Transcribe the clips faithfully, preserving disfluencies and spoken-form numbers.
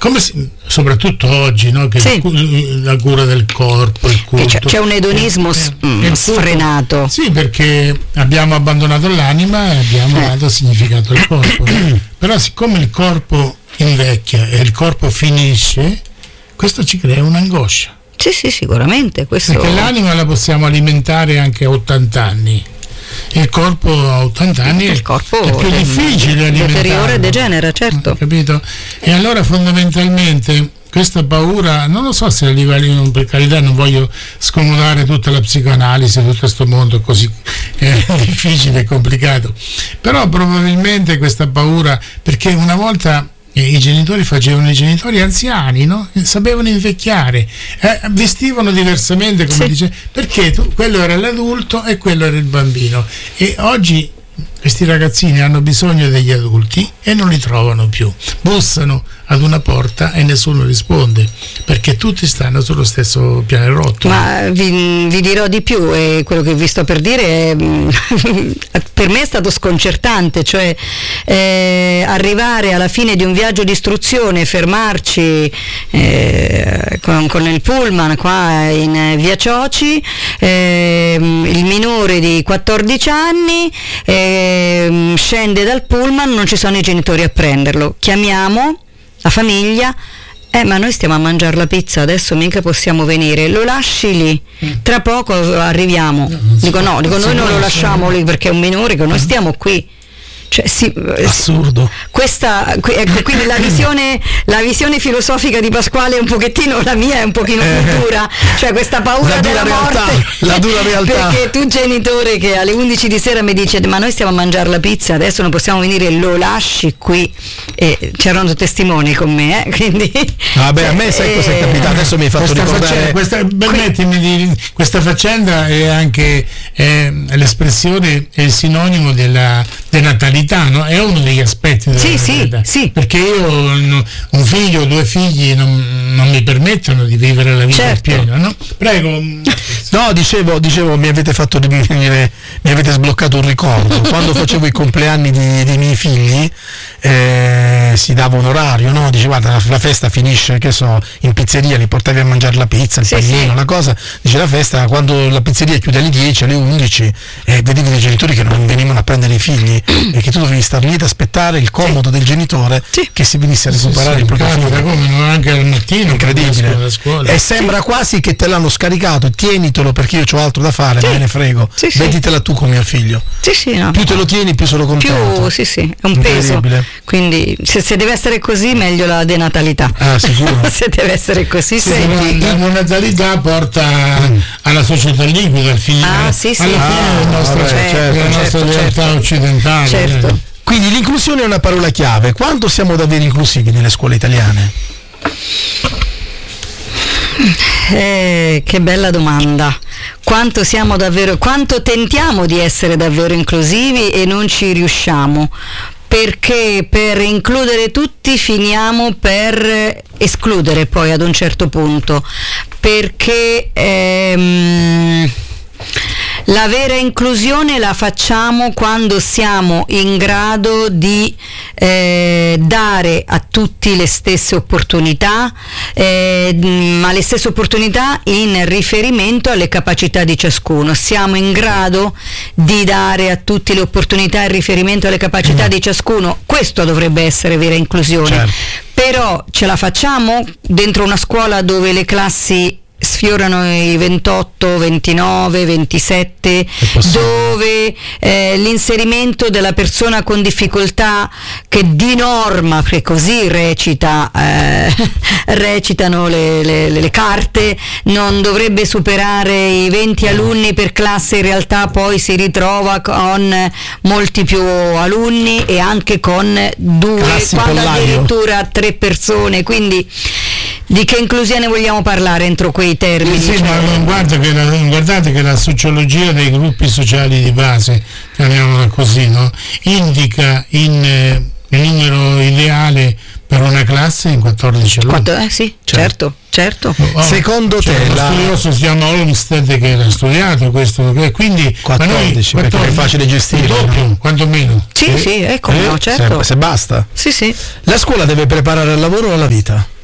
come si, soprattutto oggi, no? Che sì. il, la cura del corpo, il culto, c'è, c'è un edonismo eh, mm, sfrenato. Sì, perché abbiamo abbandonato l'anima e abbiamo eh. dato significato al corpo. Però siccome il corpo invecchia e il corpo finisce, questo ci crea un'angoscia. Sì, sì, sicuramente. Questo... Perché l'anima la possiamo alimentare anche a ottanta anni. Il corpo a ottanta anni il corpo è più difficile alimentarlo. Deteriora e degenera, certo. Capito? E allora fondamentalmente questa paura, non lo so se a livello, per carità non voglio scomodare tutta la psicoanalisi, tutto questo mondo così eh, difficile e complicato, però probabilmente questa paura, perché una volta i genitori facevano i genitori anziani, no? Sapevano invecchiare, eh, vestivano diversamente, come sì. dice, perché tu, quello era l'adulto e quello era il bambino, e oggi questi ragazzini hanno bisogno degli adulti e non li trovano più, bussano ad una porta e nessuno risponde, perché tutti stanno sullo stesso pianerottolo. Ma vi, vi dirò di più, e quello che vi sto per dire è, per me è stato sconcertante, cioè eh, arrivare alla fine di un viaggio di istruzione, fermarci eh, con, con il pullman qua in via Cioci, eh, il minore di quattordici anni eh, scende dal pullman, non ci sono i genitori a prenderlo, chiamiamo la famiglia, eh ma noi stiamo a mangiare la pizza, adesso mica possiamo venire, lo lasci lì, tra poco arriviamo. No, dico no, dico noi non lo lasciamo lì perché è un minore, che noi stiamo qui. Cioè, sì, assurdo. Questa, ecco, quindi la visione, la visione filosofica di Pasquale è un pochettino, la mia è un pochino più dura, cioè questa paura la della realtà, morte, la dura realtà. Perché tu genitore che alle undici di sera mi dice ma noi stiamo a mangiare la pizza, adesso non possiamo venire, lo lasci qui, e c'erano testimoni con me, eh? Quindi vabbè, a me sai cosa è capitato, adesso mi hai fatto questa ricordare faccenda, questa, permettimi di, questa faccenda è anche è l'espressione, è il sinonimo della denatalità, no? È uno degli aspetti della sì, sì, sì. Perché io un figlio o due figli non, non mi permettono di vivere la vita certo. piena, no? Prego. No, dicevo, dicevo mi avete fatto venire, mi avete sbloccato un ricordo. Quando facevo i compleanni di, dei miei figli eh, si dava un orario, no? Dice guarda, la, la festa finisce, che so, in pizzeria, li portavi a mangiare la pizza, il sì, panino, sì. la cosa, dice la festa quando la pizzeria chiude alle dieci, alle undici, eh, vedevi dei genitori che non venivano a prendere i figli e che tu dovevi star lì ad aspettare il comodo sì. del genitore sì. che si venisse a recuperare sì, sì, il proprio figlio. Come non anche al mattino, incredibile. Scuola. E sembra sì. quasi che te l'hanno scaricato, tienitelo perché io ho altro da fare, sì. me ne frego, sì, sì. veditela tu con mio figlio. Sì, sì, no. Più te lo tieni, più sono contento. Più, sì, sì, è un peso. Quindi se, se deve essere così, meglio la denatalità. Ah, sicuro. Se deve essere così, sì, sì. La denatalità porta mm. alla società liquida, al fine, ah, sì, sì. alla fine ah, della nostra, certo, della certo, nostra certo, realtà certo. occidentale. Certo. Eh. Quindi l'inclusione è una parola chiave. Quanto siamo davvero inclusivi nelle scuole italiane? Eh, che bella domanda. Quanto siamo davvero, quanto tentiamo di essere davvero inclusivi e non ci riusciamo, perché per includere tutti finiamo per escludere poi ad un certo punto, perché ehm, la vera inclusione la facciamo quando siamo in grado di eh, dare a tutti le stesse opportunità, eh, ma le stesse opportunità in riferimento alle capacità di ciascuno. Siamo in grado di dare a tutti le opportunità in riferimento alle capacità mm. di ciascuno. Questo dovrebbe essere vera inclusione. Certo. Però ce la facciamo dentro una scuola dove le classi sfiorano i ventotto, ventinove, ventisette, dove eh, l'inserimento della persona con difficoltà, che di norma, perché così recita, eh, recitano le, le, le carte, non dovrebbe superare i venti alunni per classe, in realtà poi si ritrova con molti più alunni e anche con due, classi quando pollaio. Addirittura tre persone, quindi di che inclusione vogliamo parlare entro quei termini? Sì, cioè... ma guarda che la, guardate che la sociologia dei gruppi sociali di base, chiamiamola così, no? indica in, eh, il numero ideale per una classe in quattordici alunni. Quattro, eh sì, certo, certo. certo. Oh, Secondo cioè, te lo la... studioso si chiama Olmsted che l'ha studiato questo, quindi quattordici, noi, perché è facile gestire, doppio, no? quanto meno. Sì, eh? sì, ecco, eh, no, certo. Se, se basta. Sì, sì. La scuola deve preparare al lavoro o alla vita?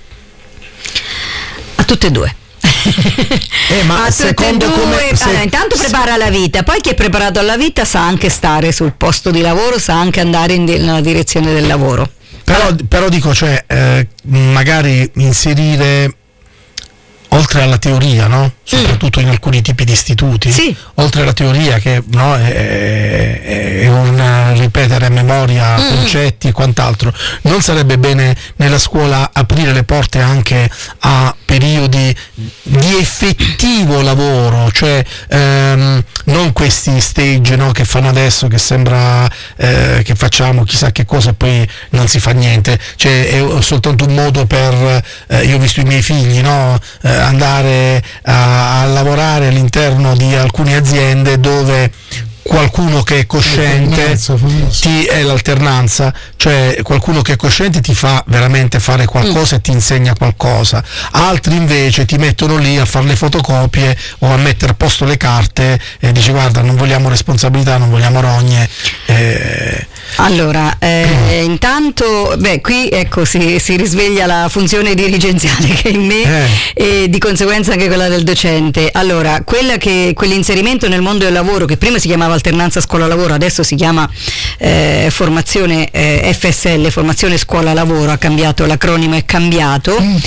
tutte e due. Eh, ma a secondo tutte e due, come, se, allora, intanto prepara la vita, poi chi è preparato alla vita sa anche stare sul posto di lavoro, sa anche andare in di- nella direzione del lavoro. però, però dico, cioè, eh, magari inserire oltre alla teoria, no? Soprattutto in alcuni tipi di istituti, Sì. oltre alla teoria che no, è, è un ripetere a memoria Mm. concetti e quant'altro, non sarebbe bene nella scuola aprire le porte anche a periodi di effettivo lavoro, cioè ehm, non questi stage, no, che fanno adesso, che sembra eh, che facciamo chissà che cosa e poi non si fa niente, cioè è soltanto un modo per, eh, io ho visto i miei figli, no, eh, andare a a lavorare all'interno di alcune aziende dove qualcuno che è cosciente ti è l'alternanza, cioè qualcuno che è cosciente ti fa veramente fare qualcosa mm. e ti insegna qualcosa, altri invece ti mettono lì a fare le fotocopie o a mettere a posto le carte e dici guarda non vogliamo responsabilità, non vogliamo rogne. Eh. Allora, eh, mm. intanto, beh, qui ecco si, si risveglia la funzione dirigenziale che è in me eh. e di conseguenza anche quella del docente. Allora, quella che, quell'inserimento nel mondo del lavoro che prima si chiamava alternanza scuola-lavoro, adesso si chiama eh, formazione eh, F S L, formazione scuola-lavoro, ha cambiato, l'acronimo è cambiato mm.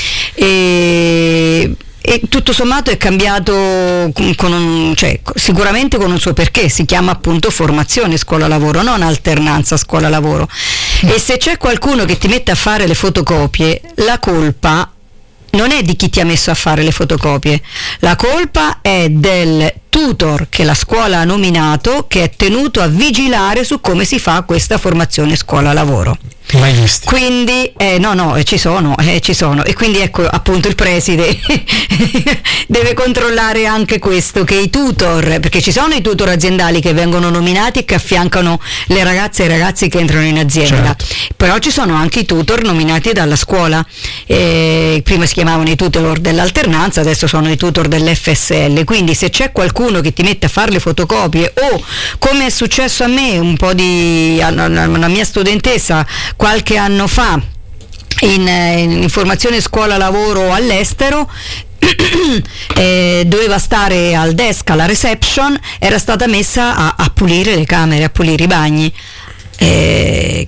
e... e tutto sommato è cambiato con un, cioè, sicuramente con un suo perché, si chiama appunto formazione scuola-lavoro, non alternanza scuola-lavoro. Mm. E se c'è qualcuno che ti mette a fare le fotocopie, la colpa non è di chi ti ha messo a fare le fotocopie, la colpa è del tutor che la scuola ha nominato, che è tenuto a vigilare su come si fa questa formazione scuola-lavoro. Mai visti. Quindi eh, no no eh, ci sono eh, ci sono e quindi ecco appunto il preside deve controllare anche questo, che i tutor, perché ci sono i tutor aziendali che vengono nominati e che affiancano le ragazze e i ragazzi che entrano in azienda, certo. Però ci sono anche i tutor nominati dalla scuola, eh, prima si chiamavano i tutor dell'alternanza, adesso sono i tutor dell'F S L, quindi se c'è qualcuno che ti mette a fare le fotocopie o come è successo a me un po' di una mia studentessa qualche anno fa in, in formazione scuola lavoro all'estero, eh, doveva stare al desk, alla reception, era stata messa a, a pulire le camere, a pulire i bagni. Eh,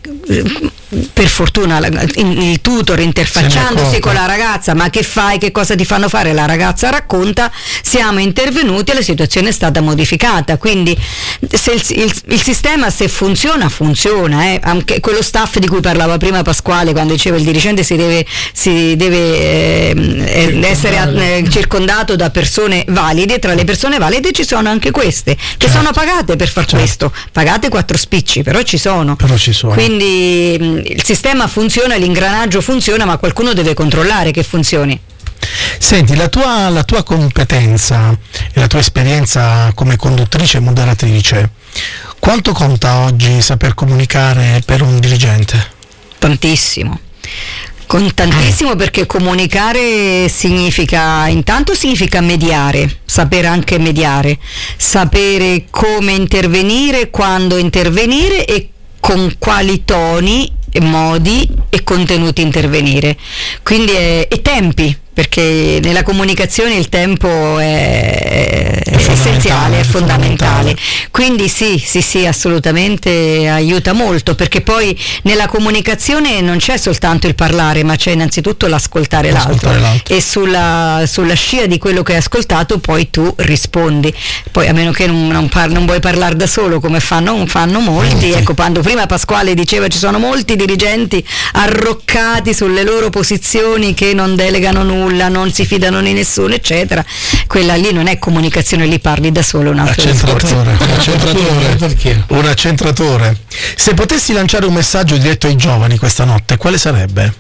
per fortuna il tutor interfacciandosi con la ragazza, ma che fai, che cosa ti fanno fare, la ragazza racconta, siamo intervenuti e la situazione è stata modificata, quindi se il, il, il sistema se funziona funziona, eh. Anche quello staff di cui parlava prima Pasquale quando diceva il dirigente si deve, si deve eh, essere eh, circondato da persone valide, tra le persone valide ci sono anche queste che certo. sono pagate per far certo. questo, pagate quattro spicci, però ci sono, però ci sono. Quindi il sistema funziona, l'ingranaggio funziona, ma qualcuno deve controllare che funzioni. Senti, la tua, la tua competenza e la tua esperienza come conduttrice e moderatrice, quanto conta oggi saper comunicare per un dirigente? Tantissimo. Con tantissimo, perché comunicare significa, intanto significa mediare, sapere anche mediare, sapere come intervenire, quando intervenire e con quali toni, modi e contenuti intervenire, quindi è, e tempi, perché nella comunicazione il tempo è, è, è essenziale, è fondamentale. Quindi sì, sì, sì, assolutamente aiuta molto, perché poi nella comunicazione non c'è soltanto il parlare, ma c'è innanzitutto l'ascoltare, l'ascoltare l'altro. l'altro e sulla, sulla scia di quello che hai ascoltato poi tu rispondi, poi a meno che non, non, par- non vuoi parlare da solo come fanno, fanno molti, ecco, quando prima Pasquale diceva ci sono molti dirigenti arroccati sulle loro posizioni che non delegano nulla, non si fidano di nessuno, eccetera. Quella lì non è comunicazione, lì parli da solo, un altro accentratore, un accentratore, un accentratore. Se potessi lanciare un messaggio diretto ai giovani questa notte, quale sarebbe?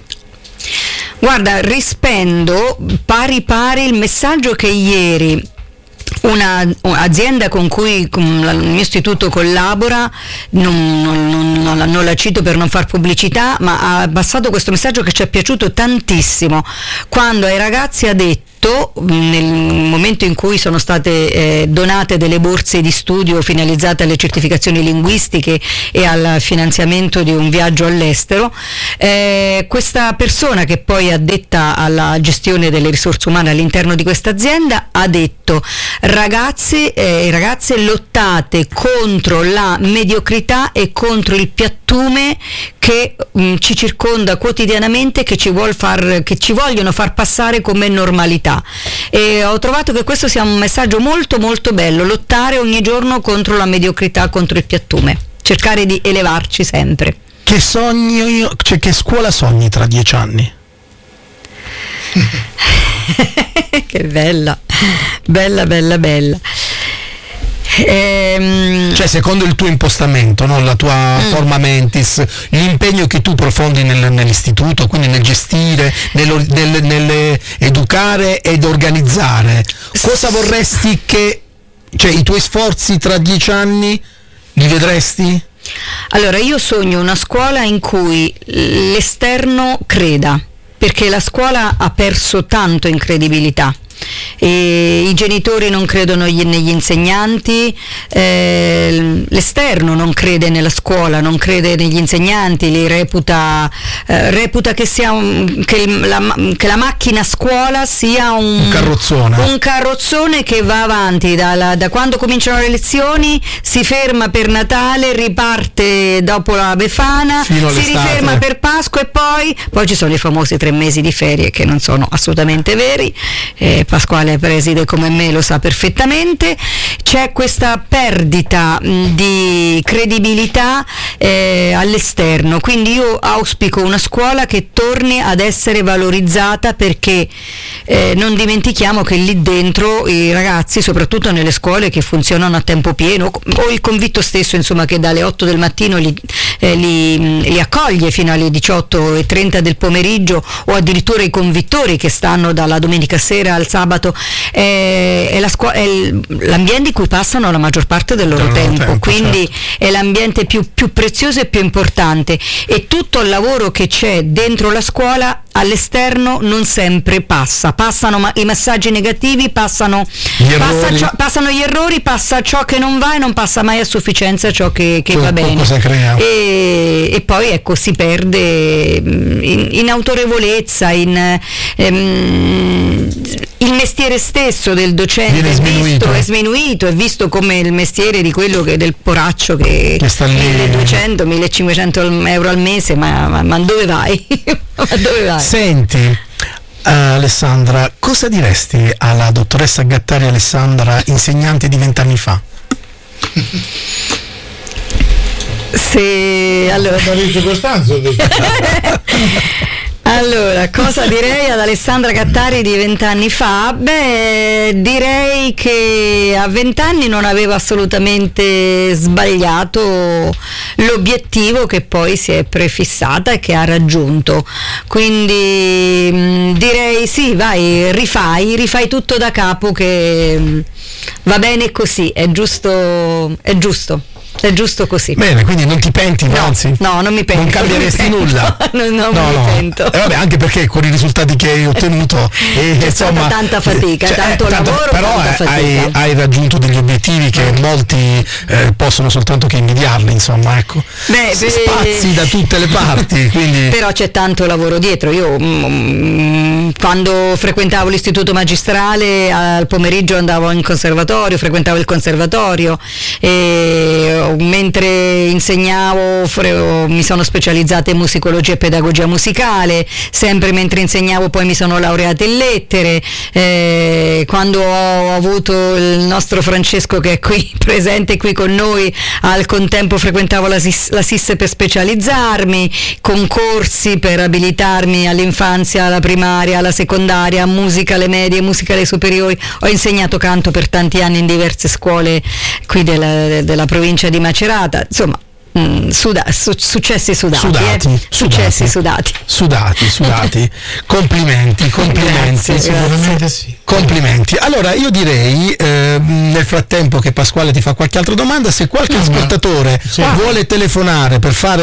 Guarda, rispendo pari pari il messaggio che ieri una azienda con cui con il mio istituto collabora, non, non, non, non la cito per non far pubblicità, ma ha passato questo messaggio che ci è piaciuto tantissimo, quando ai ragazzi ha detto detto, nel momento in cui sono state eh, donate delle borse di studio finalizzate alle certificazioni linguistiche e al finanziamento di un viaggio all'estero, eh, questa persona che poi è addetta alla gestione delle risorse umane all'interno di questa azienda ha detto: ragazzi e eh, ragazze, lottate contro la mediocrità e contro il piattume che mh, ci circonda quotidianamente, che ci, vuol far, che ci vogliono far passare come normalità. E ho trovato che questo sia un messaggio molto molto bello: lottare ogni giorno contro la mediocrità, contro il piattume, cercare di elevarci sempre. Che sogno io, cioè che scuola sogni tra dieci anni? Che bella, bella, bella, bella. Ehm... Cioè, secondo il tuo impostamento, no? La tua mm. forma mentis, l'impegno che tu profondi nel, nell'istituto, quindi nel gestire, nel, nel, nel educare ed organizzare, cosa vorresti che, cioè, i tuoi sforzi tra dieci anni li vedresti? Allora, io sogno una scuola in cui l'esterno creda, perché la scuola ha perso tanto in credibilità. E i genitori non credono gli, negli insegnanti, eh, l'esterno non crede nella scuola, non crede negli insegnanti, li reputa, eh, reputa che, sia un, che, la, che la macchina scuola sia un, un carrozzone un carrozzone che va avanti dalla, da quando cominciano le lezioni, si ferma per Natale, riparte dopo la Befana, si riferma per Pasqua e poi, poi ci sono i famosi tre mesi di ferie che non sono assolutamente veri. eh, Pasquale preside come me lo sa perfettamente. C'è questa perdita mh, di credibilità eh, all'esterno, quindi io auspico una scuola che torni ad essere valorizzata, perché eh, non dimentichiamo che lì dentro i ragazzi, soprattutto nelle scuole che funzionano a tempo pieno, o il convitto stesso, insomma, che dalle otto del mattino li, eh, li, li accoglie fino alle diciotto e trenta del pomeriggio, o addirittura i convittori che stanno dalla domenica sera al sabato, è, è, la scu- è l'ambiente in cui passano la maggior parte del loro, del tempo, loro tempo, quindi certo. È l'ambiente più, più prezioso e più importante, e tutto il lavoro che c'è dentro la scuola all'esterno non sempre passa, passano ma- i messaggi negativi, passano gli, passa ciò, passano gli errori, passa ciò che non va e non passa mai a sufficienza ciò che, che va bene, e, e poi ecco si perde in, in autorevolezza, in ehm, il mestiere stesso del docente è visto, è sminuito, è visto come il mestiere di quello che del poraccio che, che sta lì milleduecento millecinquecento euro al mese, ma, ma, ma dove vai? Ma dove vai? Senti, uh, Alessandra, cosa diresti alla dottoressa Gattari Alessandra, insegnante di vent'anni fa? Se allora Costanzo Allora, cosa direi ad Alessandra Gattari di vent'anni fa? Beh, direi che a vent'anni non aveva assolutamente sbagliato l'obiettivo che poi si è prefissata e che ha raggiunto. Quindi mh, direi sì, vai, rifai, rifai tutto da capo, che mh, va bene così, è giusto, è giusto. È giusto così. Bene, quindi non ti penti, no, anzi? No, non mi pento. Non cambieresti non nulla? No, no, no, mi no. pento. Eh, vabbè, anche perché con i risultati che hai ottenuto e, c'è insomma, stata tanta fatica, cioè, tanto, tanto lavoro, però tanta fatica. Hai, hai raggiunto degli obiettivi che mm. molti eh, possono soltanto che invidiarli, insomma, ecco. Beh, spazi beh, da tutte le parti, quindi... Però c'è tanto lavoro dietro. Io mm, quando frequentavo l'istituto magistrale al pomeriggio andavo in conservatorio, frequentavo il conservatorio, e mentre insegnavo mi sono specializzata in musicologia e pedagogia musicale, sempre mentre insegnavo poi mi sono laureata in lettere, eh, quando ho avuto il nostro Francesco che è qui presente qui con noi, al contempo frequentavo la, SIS, la SIS per specializzarmi, concorsi per abilitarmi all'infanzia, alla primaria, alla secondaria, musica alle medie, musica alle superiori, ho insegnato canto per tanti anni in diverse scuole qui della, della provincia di Macerata. Insomma, mm, suda, su, successi sudati, sudati, eh? successi sudati, sudati, sudati. complimenti, complimenti, grazie, sicuramente grazie. sì. Complimenti. Allora io direi, eh, nel frattempo che Pasquale ti fa qualche altra domanda, se qualche ascoltatore sì. vuole telefonare per fare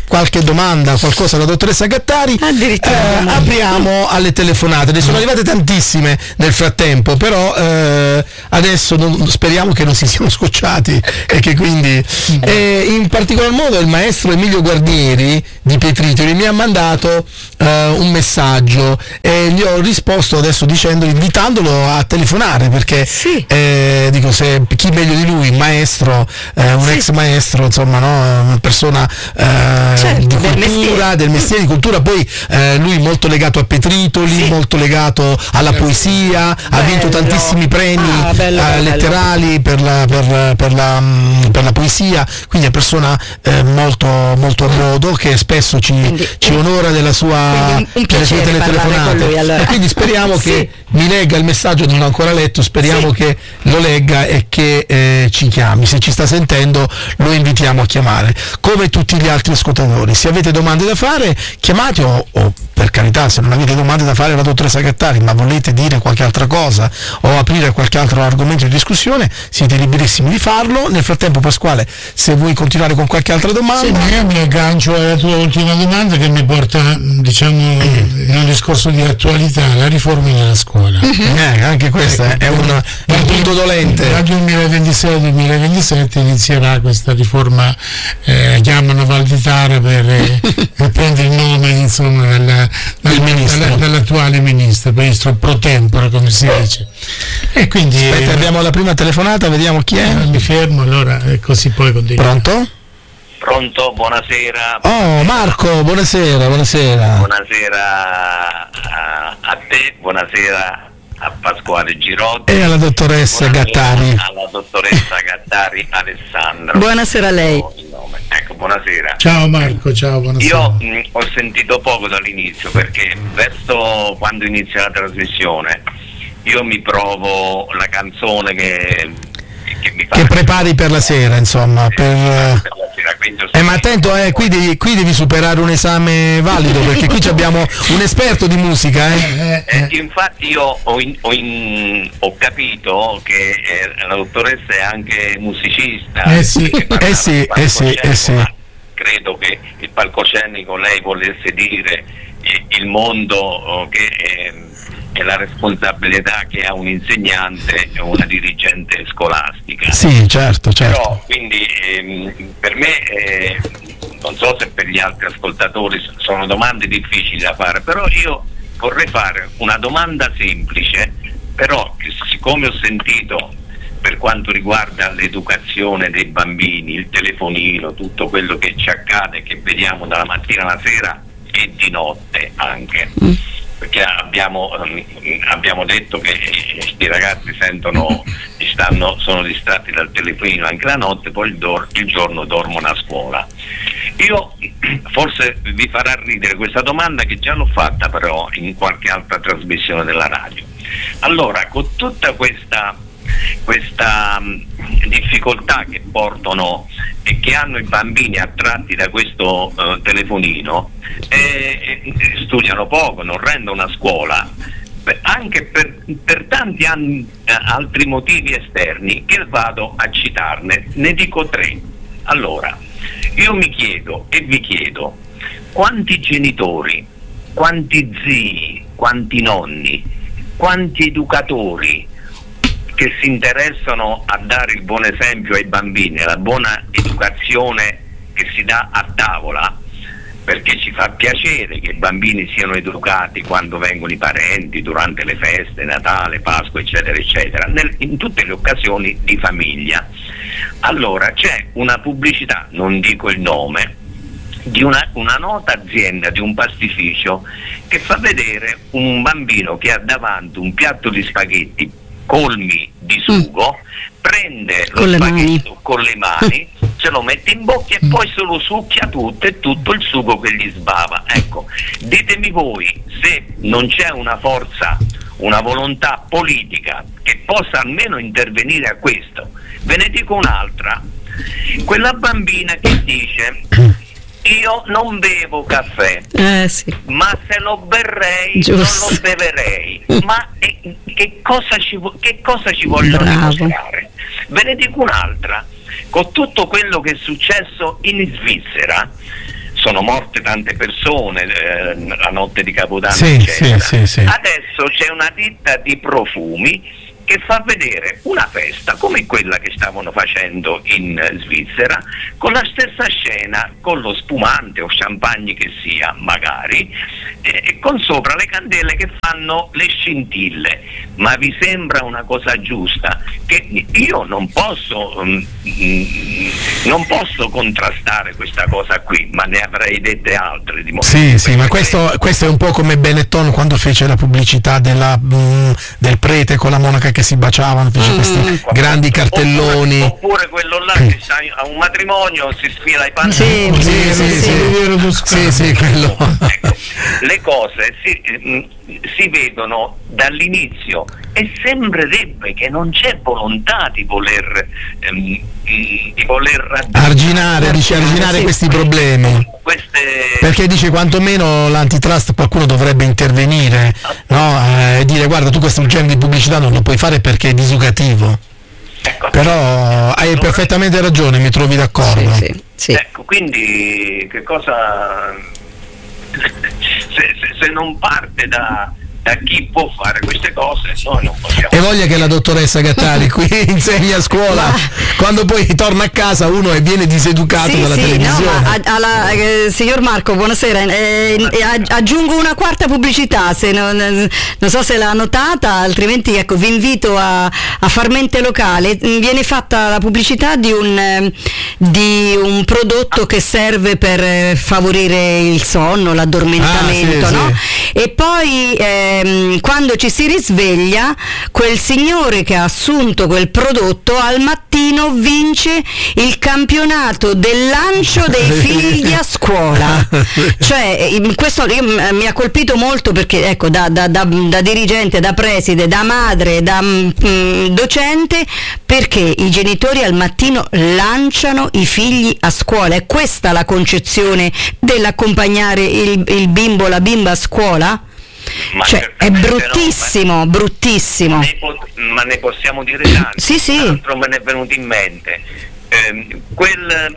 qualche domanda, qualcosa alla dottoressa Gattari, Addirittura. eh, apriamo alle telefonate. Ne sono arrivate tantissime nel frattempo, però eh, adesso non, speriamo che non si siano scocciati e che quindi eh, in particolar modo il maestro Emilio Guarnieri di Pietritoli mi ha mandato eh, un messaggio e gli ho risposto adesso dicendo, invitandolo a telefonare, perché Sì. eh, dico, se chi meglio di lui, maestro, eh, un Sì. ex maestro, insomma, no, una persona eh, Certo, di del cultura, mestiere. del mestiere di cultura, poi eh, lui molto legato a Petritoli, Sì. molto legato alla poesia, ha Bello. vinto tantissimi premi Ah, bello, eh, bello. letterali per la, per, per la, mh, per la poesia, quindi è una persona eh, molto, molto a modo, che spesso ci, Quindi, ci un- onora della sua, quindi un- un delle sue piacere parlare teletelefonate. con lui, allora. E quindi speriamo Sì. che mi legga il messaggio, non l'ho ancora letto, speriamo Sì. che lo legga e che eh, ci chiami. Se ci sta sentendo lo invitiamo a chiamare, come tutti gli altri ascoltatori. Se avete domande da fare, chiamate, o, o per carità, se non avete domande da fare alla dottoressa Gattari, ma volete dire qualche altra cosa o aprire qualche altro argomento di discussione, siete liberissimi di farlo. Nel frattempo, Pasquale, se vuoi continuare con qualche altra Sì, domanda. ma io mi aggancio alla tua ultima domanda, che mi porta, diciamo, in un discorso di attualità, la riforma della scuola. Eh, anche questo è un, è un punto dolente. Dal duemilaventisei duemilaventisette inizierà questa riforma, eh, chiamano Val di Tara, per eh, prendere il nome, insomma, della, Il ministro. della- dell'attuale ministro, ministro pro tempore, come si dice. E quindi Aspetta, eh, abbiamo la prima telefonata, vediamo chi è. eh, mi fermo allora e così poi continuo. Pronto? Pronto, buonasera. Oh, Marco, buonasera, buonasera. Buonasera a, a te, buonasera a Pasquale Girotti. E alla dottoressa buonasera Gattari. alla dottoressa Gattari Alessandro. Buonasera a lei. Il nome. Ecco, buonasera. Ciao Marco, ciao, buonasera. Io mh, ho sentito poco dall'inizio, perché verso quando inizia la trasmissione io mi provo la canzone che, che mi fa Che prepari per la sera, insomma, per... per la sera, quindi ho Eh, ma sentito- attento, eh, qui, devi, qui devi superare un esame valido, perché qui abbiamo un esperto di musica, eh. Eh, Eh, eh, infatti io ho, in- ho in- ho capito che eh, la dottoressa è anche musicista. Eh sì. perché parlava Eh sì, di eh sì, palcoscenico, eh sì. ma credo che il palcoscenico lei volesse dire eh, il mondo, oh, che è, è la responsabilità che ha un insegnante e una dirigente scolastica. Sì, certo, certo. Però, quindi ehm, per me, eh, non so se per gli altri ascoltatori s- sono domande difficili da fare, però io vorrei fare una domanda semplice, però che siccome ho sentito, per quanto riguarda l'educazione dei bambini, il telefonino, tutto quello che ci accade, che vediamo dalla mattina alla sera e di notte anche, perché abbiamo, ehm, abbiamo detto che questi ragazzi sentono, stanno, sono distratti dal telefonino anche la notte, poi il, dor- il giorno dormono a scuola. Io forse vi farà ridere questa domanda, che già l'ho fatta però in qualche altra trasmissione della radio. Allora, con tutta questa questa mh, difficoltà che portano e che hanno i bambini attratti da questo eh, telefonino, eh, eh, studiano poco, non rendono a scuola, per- anche per, per tanti anni, eh, altri motivi esterni che vado a citarne, ne dico tre. Allora, io mi chiedo e vi chiedo, quanti genitori, quanti zii, quanti nonni, quanti educatori che si interessano a dare il buon esempio ai bambini, la buona educazione che si dà a tavola, perché ci fa piacere che i bambini siano educati quando vengono i parenti, durante le feste, Natale, Pasqua, eccetera, eccetera, nel, in tutte le occasioni di famiglia. Allora c'è una pubblicità, non dico il nome, di una, una nota azienda, di un pastificio, che fa vedere un bambino che ha davanti un piatto di spaghetti colmi di sugo, prende lo Con le spaghetto mani. con le mani, se lo mette in bocca e poi se lo succhia tutto, e tutto il sugo che gli sbava. Ecco, ditemi voi se non c'è una forza, una volontà politica che possa almeno intervenire a questo. Ve ne dico un'altra, quella bambina che dice: io non bevo caffè, Eh sì. ma se lo berrei Giusto. non lo beverei. Ma eh, che cosa ci, vo- che cosa ci vogliono Bravo. dimostrare? Ve ne dico un'altra, con tutto quello che è successo in Svizzera, sono morte tante persone eh, la notte di Capodanno, sì, eccetera. Sì, sì, sì. Adesso c'è una ditta di profumi che fa vedere una festa come quella che stavano facendo in Svizzera, con la stessa scena, con lo spumante o champagne che sia magari, e eh, con sopra le candele che fanno le scintille. Ma vi sembra una cosa giusta? Che io non posso mm, mm, non posso contrastare questa cosa qui, ma ne avrei dette altre di sì, sì, ma questo, questo è un po' come Benetton quando fece la pubblicità della, mm, del prete con la monaca che si baciavano, fece questi mm. grandi cartelloni. Oppure, oppure quello là che sta a un matrimonio, si sfila i pantaloni. Sì, sì, sì, sì, sì, sì, sì, quello. Ecco, le cose si, si vedono dall'inizio e sembrerebbe che non c'è volontà di voler ehm, di voler arginare, dice arginare sì. questi problemi. Queste... Perché dice quantomeno l'antitrust qualcuno dovrebbe intervenire, no? E eh, dire guarda, tu questo genere di pubblicità non lo puoi fare perché è disucativo. Ecco, però hai allora... perfettamente ragione, mi trovi d'accordo. Sì, sì, sì. Ecco, quindi che cosa se, se, se non parte da da chi può fare queste cose, noi non possiamo. E voglia che la dottoressa Gattari qui insegna a scuola, ma... quando poi torna a casa uno e viene diseducato sì, dalla sì, televisione. No, ma alla, eh, signor Marco, buonasera. Eh, eh, aggiungo una quarta pubblicità, se non, non so se l'ha notata, altrimenti ecco, vi invito a, a far mente locale. Viene fatta la pubblicità di un, di un prodotto che serve per favorire il sonno, l'addormentamento, ah, sì, no? Sì. E poi eh, quando ci si risveglia, quel signore che ha assunto quel prodotto al mattino vince il campionato del lancio dei figli a scuola. Cioè, questo io, mi ha colpito molto perché ecco, da, da, da, da dirigente, da preside, da madre, da mh, docente, perché i genitori al mattino lanciano i figli a scuola. È questa la concezione dell'accompagnare il, il bimbo, la bimba a scuola? Ma cioè, è bruttissimo, no, ma, bruttissimo. Ma ne, po- ma ne possiamo dire tanti. Sì, sì. Altro me ne è venuto in mente. Eh, quel,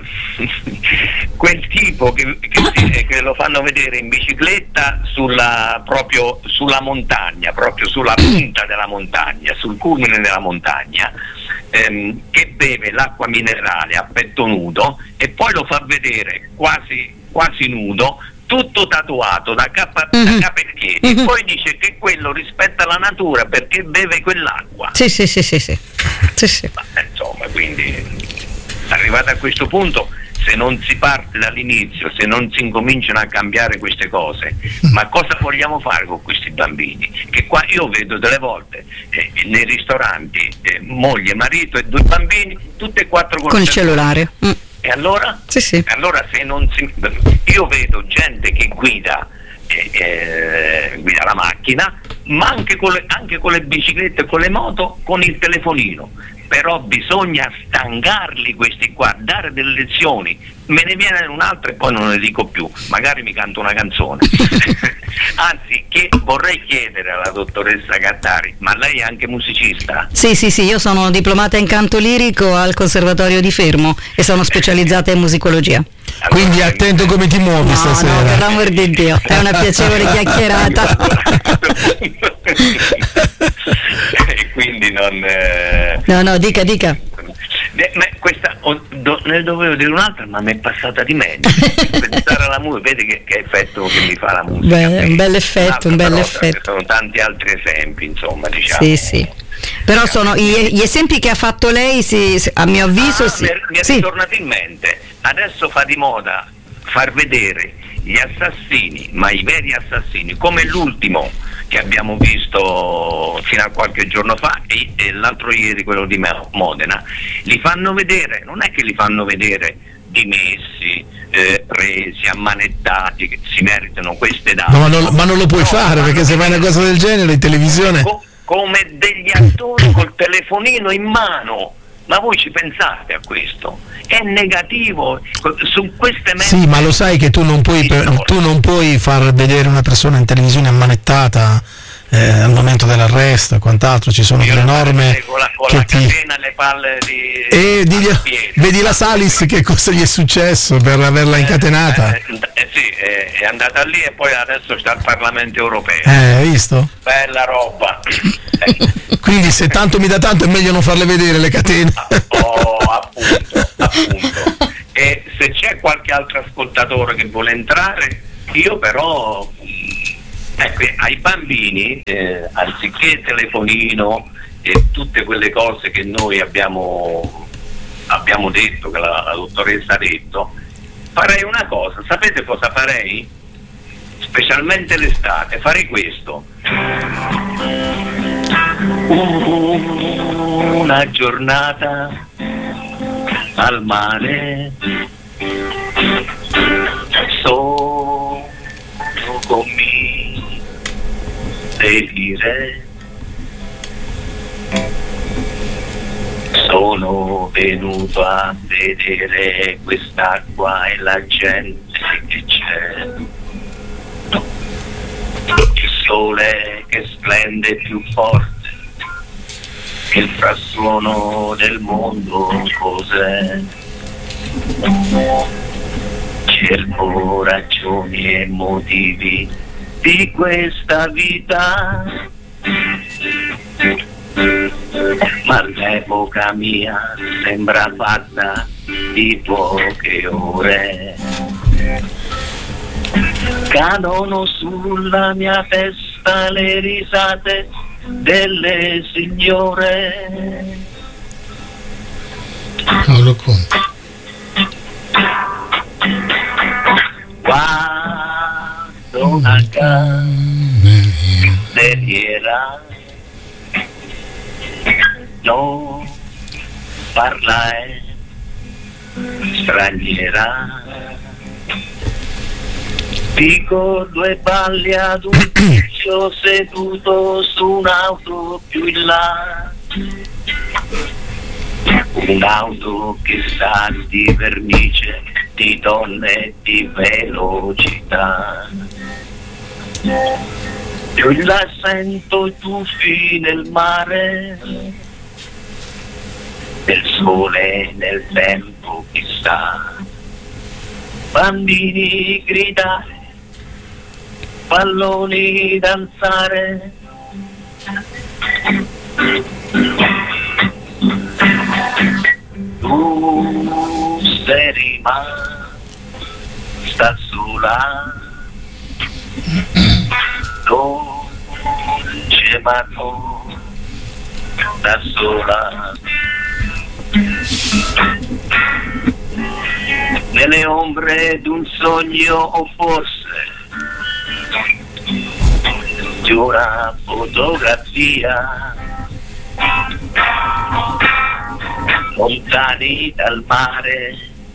quel tipo che, che, si, che lo fanno vedere in bicicletta sulla, proprio sulla montagna, proprio sulla punta della montagna, sul culmine della montagna, ehm, che beve l'acqua minerale a petto nudo e poi lo fa vedere quasi, quasi nudo, tutto tatuato da capo mm-hmm. a piedi, mm-hmm. e poi dice che quello rispetta la natura perché beve quell'acqua. Sì, sì, sì, sì, sì. sì, sì. Ma, insomma, quindi arrivato a questo punto, se non si parte dall'inizio, se non si incominciano a cambiare queste cose, ma cosa vogliamo fare con questi bambini? Che qua io vedo delle volte eh, nei ristoranti eh, moglie, marito e due bambini, tutte e quattro con il cellulare. Mm. E allora? Sì, sì. Allora se non si... Io vedo gente che guida, eh, eh, guida la macchina, ma anche con, le, anche con le biciclette e con le moto, con il telefonino. Però bisogna stancarli questi qua, dare delle lezioni. Me ne viene un'altra e poi non ne dico più, magari mi canto una canzone. Anzi, che vorrei chiedere alla dottoressa Gattari, ma lei è anche musicista? Sì, sì, sì, io sono diplomata in canto lirico al Conservatorio di Fermo e sono specializzata in musicologia. Allora, quindi attento come ti muovi no, stasera. No, per l'amor di Dio, è una piacevole chiacchierata. E quindi non... Eh... No, no, dica, dica. Ma questa, oh, do, ne dovevo dire un'altra, ma mi è passata di mente. Pensare alla musica, vedi che, che effetto che mi fa la musica. Beh, un bel effetto, un bel effetto. Ci sono tanti altri esempi, insomma, diciamo. Sì, sì. Però sono gli, gli esempi che ha fatto lei, sì, a mio avviso, ah, sì. Mi è, mi è sì. ritornato in mente. Adesso fa di moda far vedere gli assassini, ma i veri assassini, come l'ultimo che abbiamo visto fino a qualche giorno fa e, e l'altro ieri, quello di Modena, li fanno vedere, non è che li fanno vedere dimessi, eh, presi, ammanettati, che si meritano queste date. No, ma, non, ma non lo puoi no, fare, perché se fai una cosa del genere in televisione... Co- come degli attori col telefonino in mano. Ma voi ci pensate a questo? È negativo su queste mezze. Sì, ma lo sai che tu non puoi, per, tu non puoi far vedere una persona in televisione ammanettata eh, al momento dell'arresto e quant'altro ci sono Io delle norme con la, con che la ti... catena alle palle di... E digli, piedi. vedi la Salis che cosa gli è successo per averla incatenata? Eh, eh, eh, sì, è, è andata lì e poi adesso sta al Parlamento europeo. Eh, hai visto? Bella roba. Quindi se tanto mi dà tanto è meglio non farle vedere le catene. Oh, appunto, appunto. E se c'è qualche altro ascoltatore che vuole entrare, io però, ecco, ai bambini, eh, anziché telefonino e tutte quelle cose che noi abbiamo, abbiamo detto, che la, la dottoressa ha detto, farei una cosa. Sapete cosa farei? Specialmente l'estate, farei questo. Una giornata al mare, sono con me delire, sono venuto a vedere quest'acqua e la gente che c'è, il sole che splende più forte, il frastuono del mondo cos'è? Cerco ragioni e motivi di questa vita, ma l'epoca mia sembra fatta di poche ore. Cadono sulla mia testa le risate delle signore. Paolo Conte. Quando una cameriera non parla è straniera, dico due balli ad un tizio seduto su un'auto più in là, un'auto che sa di vernice, di donne e di velocità. Io la sento i tuffi nel mare, del sole nel tempo che sta, bambini gridare, palloni danzare, tu sei rimasta sola, dolce ma non da sola, nelle ombre d'un sogno o forse di una fotografia, lontani dal mare,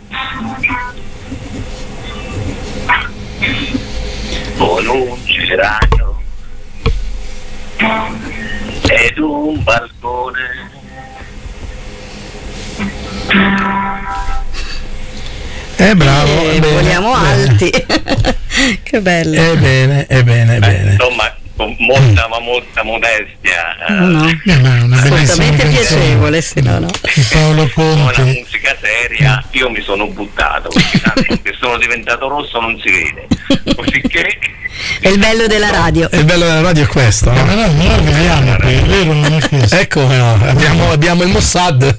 con un geranio ed un balcone. È eh, bravo, eh, bene, vogliamo bene. Alti. Che bello. È bene, è bene, è bene. Insomma, con molta ma molta modestia, No, Eh, ma è una bellissima assolutamente canzone. piacevole, sì, no, no. Di Paolo con la Conte. musica seria, io mi sono buttato, perché tanto che sono diventato rosso non si vede, cosicché È il bello della radio. E il bello della radio è questo, Ma no? no, noi arriviamo qui, è vero, non è questo. Ecco, no, abbiamo, abbiamo il Mossad.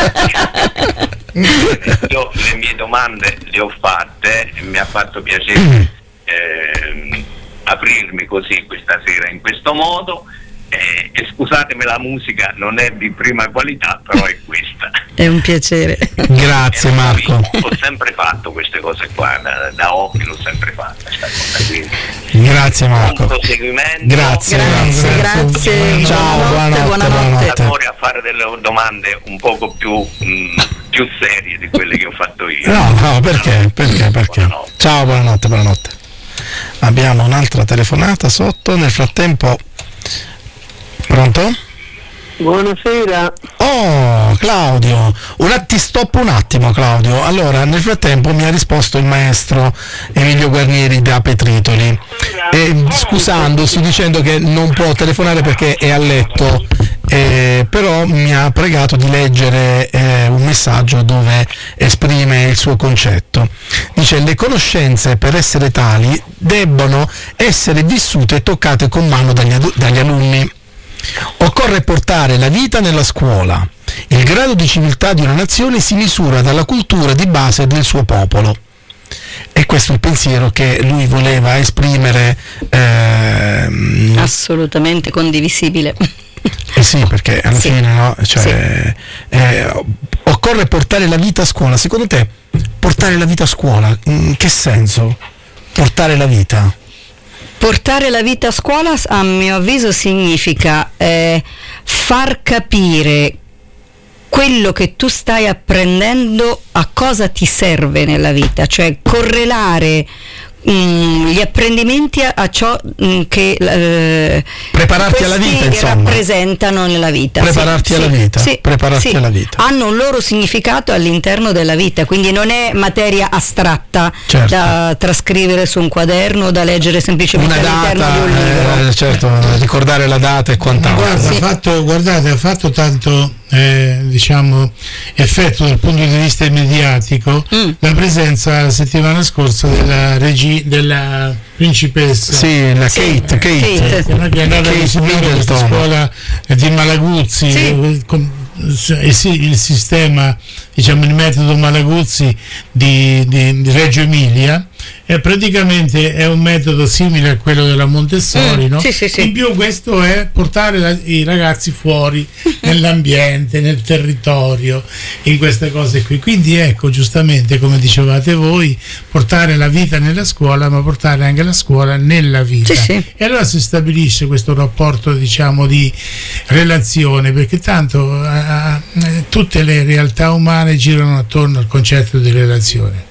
io le mie domande le ho fatte e mi ha fatto piacere ehm, aprirmi così questa sera in questo modo. Eh, e scusatemi, la musica non è di prima qualità, però è questa. È un piacere. Grazie Eh, Marco. Ho sempre fatto queste cose qua, da, da occhi l'ho sempre fatta sta cosa, quindi Grazie buon Marco. proseguimento. Grazie, Grazie, grazie. Ciao, buonanotte, buonanotte. Lavori a fare delle domande un poco più, mh, più serie di quelle che ho fatto io. No, no, perché? Perché? Perché? Buonanotte. Ciao, buonanotte, buonanotte. Abbiamo un'altra telefonata sotto, nel frattempo. Pronto? Buonasera. Oh, Oh Claudio, un att- ti stoppo un attimo Claudio. Allora, nel frattempo mi ha risposto il maestro Emilio Guarnieri da Petritoli, eh, scusandosi, dicendo che non può telefonare perché è a letto, eh, però mi ha pregato di leggere eh, un messaggio dove esprime il suo concetto. Dice: le conoscenze, per essere tali, debbono essere vissute e toccate con mano dagli, adu- dagli alunni. Occorre portare la vita nella scuola. Il grado di civiltà di una nazione si misura dalla cultura di base del suo popolo. E questo è il pensiero che lui voleva esprimere. Ehm... Assolutamente condivisibile. Eh sì, perché alla sì. fine no, cioè, sì. eh, occorre portare la vita a scuola. Secondo te, portare la vita a scuola, in che senso? Portare la vita? Portare la vita a scuola, a mio avviso, significa eh, far capire quello che tu stai apprendendo a cosa ti serve nella vita, cioè correlare mh, gli apprendimenti a, a ciò mh, che eh, prepararti alla vita, insomma, rappresentano nella vita. Prepararti sì, alla sì, vita, sì, prepararti sì. alla vita. Hanno un loro significato all'interno della vita, quindi non è materia astratta, certo, da trascrivere su un quaderno, da leggere semplicemente una all'interno data, di un libro. Eh, certo, ricordare la data e quant'altro. Guarda, sì. ha fatto, guardate, ha fatto tanto eh, diciamo effetto dal punto di vista mediatico mm. la presenza la settimana scorsa della regi- della principessa, sì, la sì. Kate, Kate, Kate. Kate. Che è andata a visitare questa scuola di Malaguzzi, sì. con, eh sì, il sistema, diciamo il metodo Malaguzzi di, di, di Reggio Emilia. E praticamente è un metodo simile a quello della Montessori, mm, no? Sì, sì, sì. In più questo è portare la, i ragazzi fuori nell'ambiente, nel territorio, in queste cose qui. Quindi ecco, giustamente come dicevate voi, portare la vita nella scuola, ma portare anche la scuola nella vita. Sì, sì. E allora si stabilisce questo rapporto, diciamo, di relazione, perché tanto eh, tutte le realtà umane girano attorno al concetto di relazione.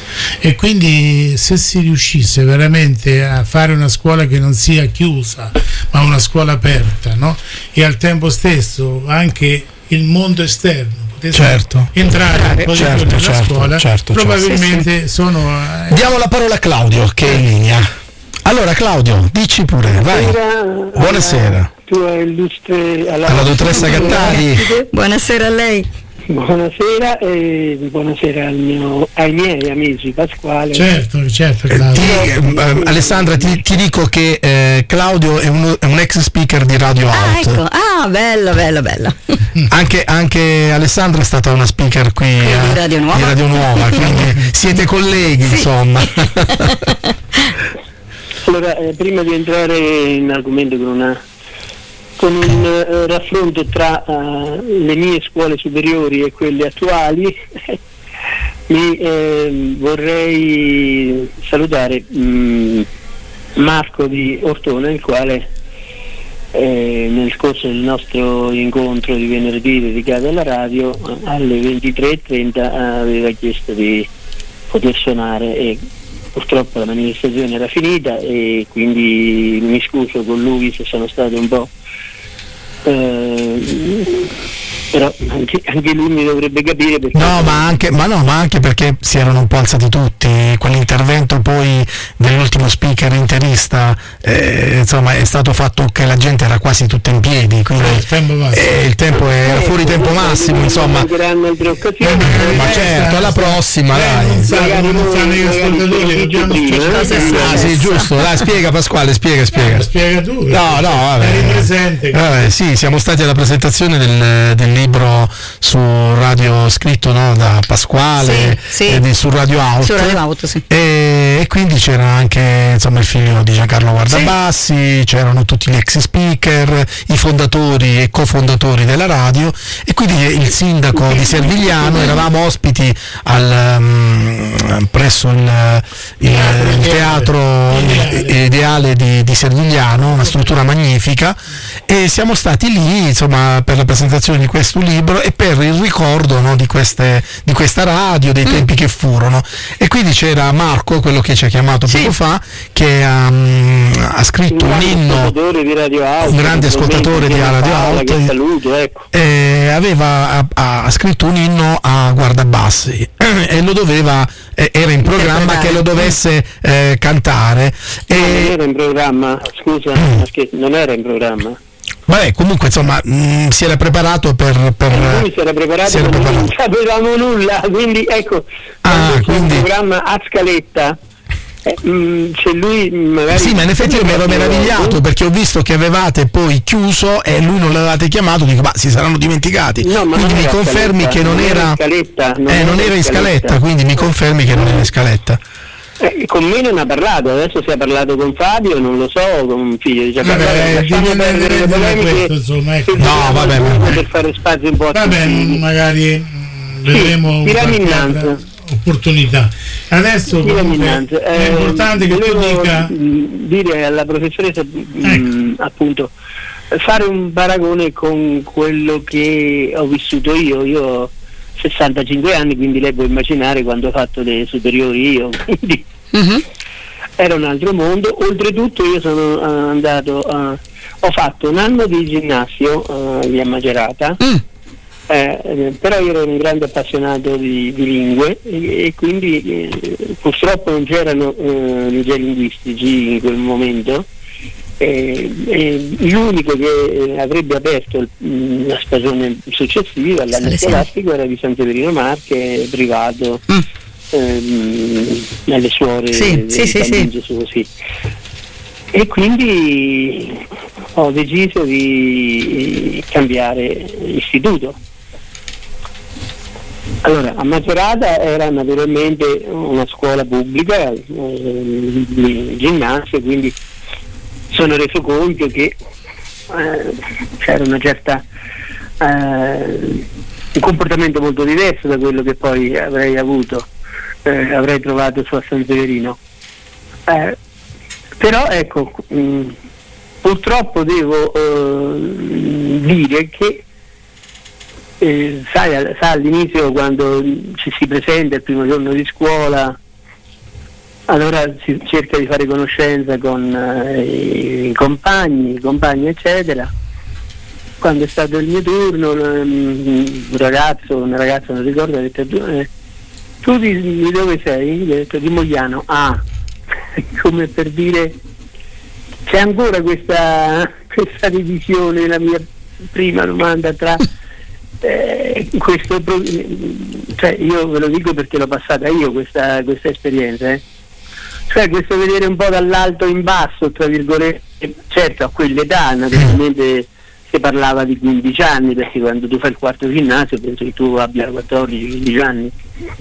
E quindi se si riuscisse veramente a fare una scuola che non sia chiusa ma una scuola aperta, no? E al tempo stesso anche il mondo esterno potesse certo. entrare un certo, nella certo, scuola, certo, probabilmente certo. sono eh, diamo la parola a Claudio che è in linea. Allora Claudio, dici pure, vai. Buonasera. Tua illustre alla, alla dottoressa Gattari. Buonasera a lei. Buonasera e buonasera al mio, ai miei amici Pasquale. Certo, certo. Eh, ti, eh, Alessandra, ti, ti dico che eh, Claudio è, uno, è un ex speaker di Radio Ah, Out. ecco. Ah, bello, bello, bello. Anche, anche Alessandra è stata una speaker qui Quindi a, di Radio Nuova. di Radio Nuova, quindi siete colleghi, sì. insomma. Allora, eh, prima di entrare in argomento con una con un uh, raffronto tra uh, le mie scuole superiori e quelle attuali, mi eh, vorrei salutare mh, Marco di Ortona, il quale eh, nel corso del nostro incontro di venerdì dedicato alla radio alle ventitré e trenta aveva chiesto di poter suonare e purtroppo la manifestazione era finita e quindi mi scuso con lui se sono stato un po' Uh, però anche, anche lui mi dovrebbe capire perché no ma anche, ma no ma anche perché si erano un po' alzati tutti, quell'intervento poi dell'ultimo speaker interista eh, insomma è stato fatto che la gente era quasi tutta in piedi, quindi il tempo, eh, il tempo era fuori tempo massimo, insomma, altre occasioni, ma certo, alla prossima dai. Non sanno, non sanno gli ascoltatori, dobbiamo ah sì, giusto, dai, spiega Pasquale, spiega, spiega. Spiega tu. No, no, vabbè. Eri presente. Vabbè, sì, siamo stati alla presentazione del, del libro su radio scritto, no, da Pasquale, sì, sì. E di, su Radio Out. Su Radio Out, sì. E, e quindi c'era anche insomma il figlio di Giancarlo Guardabassi, sì. C'erano tutti gli ex speaker, i fondatori e cofondatori della radio, e quindi il sindaco di Servigliano, eravamo ospiti al, um, presso il, il, il teatro ideale di, di Servigliano, una struttura magnifica, e siamo stati lì insomma per la presentazione di questo questo libro e per il ricordo, no, di, queste, di questa radio, dei tempi mm. che furono. E quindi c'era Marco, quello che ci ha chiamato sì. poco fa, che um, ha scritto un, un inno, di Radio Alto, un grande ascoltatore di Radio Alto, che saluto, ecco. e aveva ha, ha scritto un inno a Guardabassi e lo doveva, era in programma che lo dovesse eh, cantare. No, e... non era in programma, scusa, perché non era in programma. Vabbè, comunque insomma mh, si era preparato per, per eh, lui si era preparato, si era preparato. Non sapevamo nulla, quindi ecco, ah, quindi... un programma a scaletta. Eh, mh, se lui magari sì, ma in effetti io mi ero meravigliato perché ho visto che avevate poi chiuso e lui non l'avevate chiamato, dico ma si saranno dimenticati, no, quindi mi confermi scaletta, che non, non era, era in scaletta, non, eh, era non era in scaletta, scaletta, quindi mi confermi che non era in scaletta. Eh, con me non ha parlato, adesso si è parlato con Fabio, non lo so, con un figlio dice vabbè, lasciamo perdere le polemiche questo, insomma, ecco. No, vabbè, vabbè. Per fare spazio un po' a vabbè, tutti. Magari mh, vedremo sì, qualche opportunità. Adesso comunque, eh, è importante che tu dica dire alla professoressa ecco. mh, appunto fare un paragone con quello che ho vissuto io. Io ho sessantacinque anni, quindi lei può immaginare quando ho fatto le superiori io, quindi uh-huh. era un altro mondo. Oltretutto io sono uh, andato uh, ho fatto un anno di ginnasio uh, lì a Macerata. Mm. Eh, però io ero un grande appassionato di, di lingue e, e quindi eh, purtroppo non c'erano eh, licei linguistici in quel momento, eh, eh, l'unico che avrebbe aperto il, la stagione successiva all'anno scolastico era di San Severino Marche, privato, mm. ehm, nelle suore sì, del sì, sì, sì. Gesù, sì. E quindi ho deciso di cambiare istituto. Allora, a Macerata era naturalmente una scuola pubblica, eh, di ginnasio, quindi sono reso conto che eh, c'era una certa eh, un comportamento molto diverso da quello che poi avrei avuto, eh, avrei trovato su a San Severino. Eh, però ecco, mh, purtroppo devo eh, dire che Eh, sai, sai all'inizio quando ci si presenta il primo giorno di scuola, allora si cerca di fare conoscenza con eh, i compagni, i compagni eccetera. Quando è stato il mio turno, um, un ragazzo, una ragazza non ricordo, ha detto eh, tu di, di dove sei? Gli ho detto di Mogliano. Ah, come per dire c'è ancora questa, questa divisione, la mia prima domanda tra Eh, questo, cioè io ve lo dico perché l'ho passata io questa, questa esperienza, eh. Cioè questo vedere un po' dall'alto in basso, tra virgolette, certo a quell'età naturalmente si parlava di quindici anni, perché quando tu fai il quarto ginnasio penso che tu abbia quattordici quindici anni,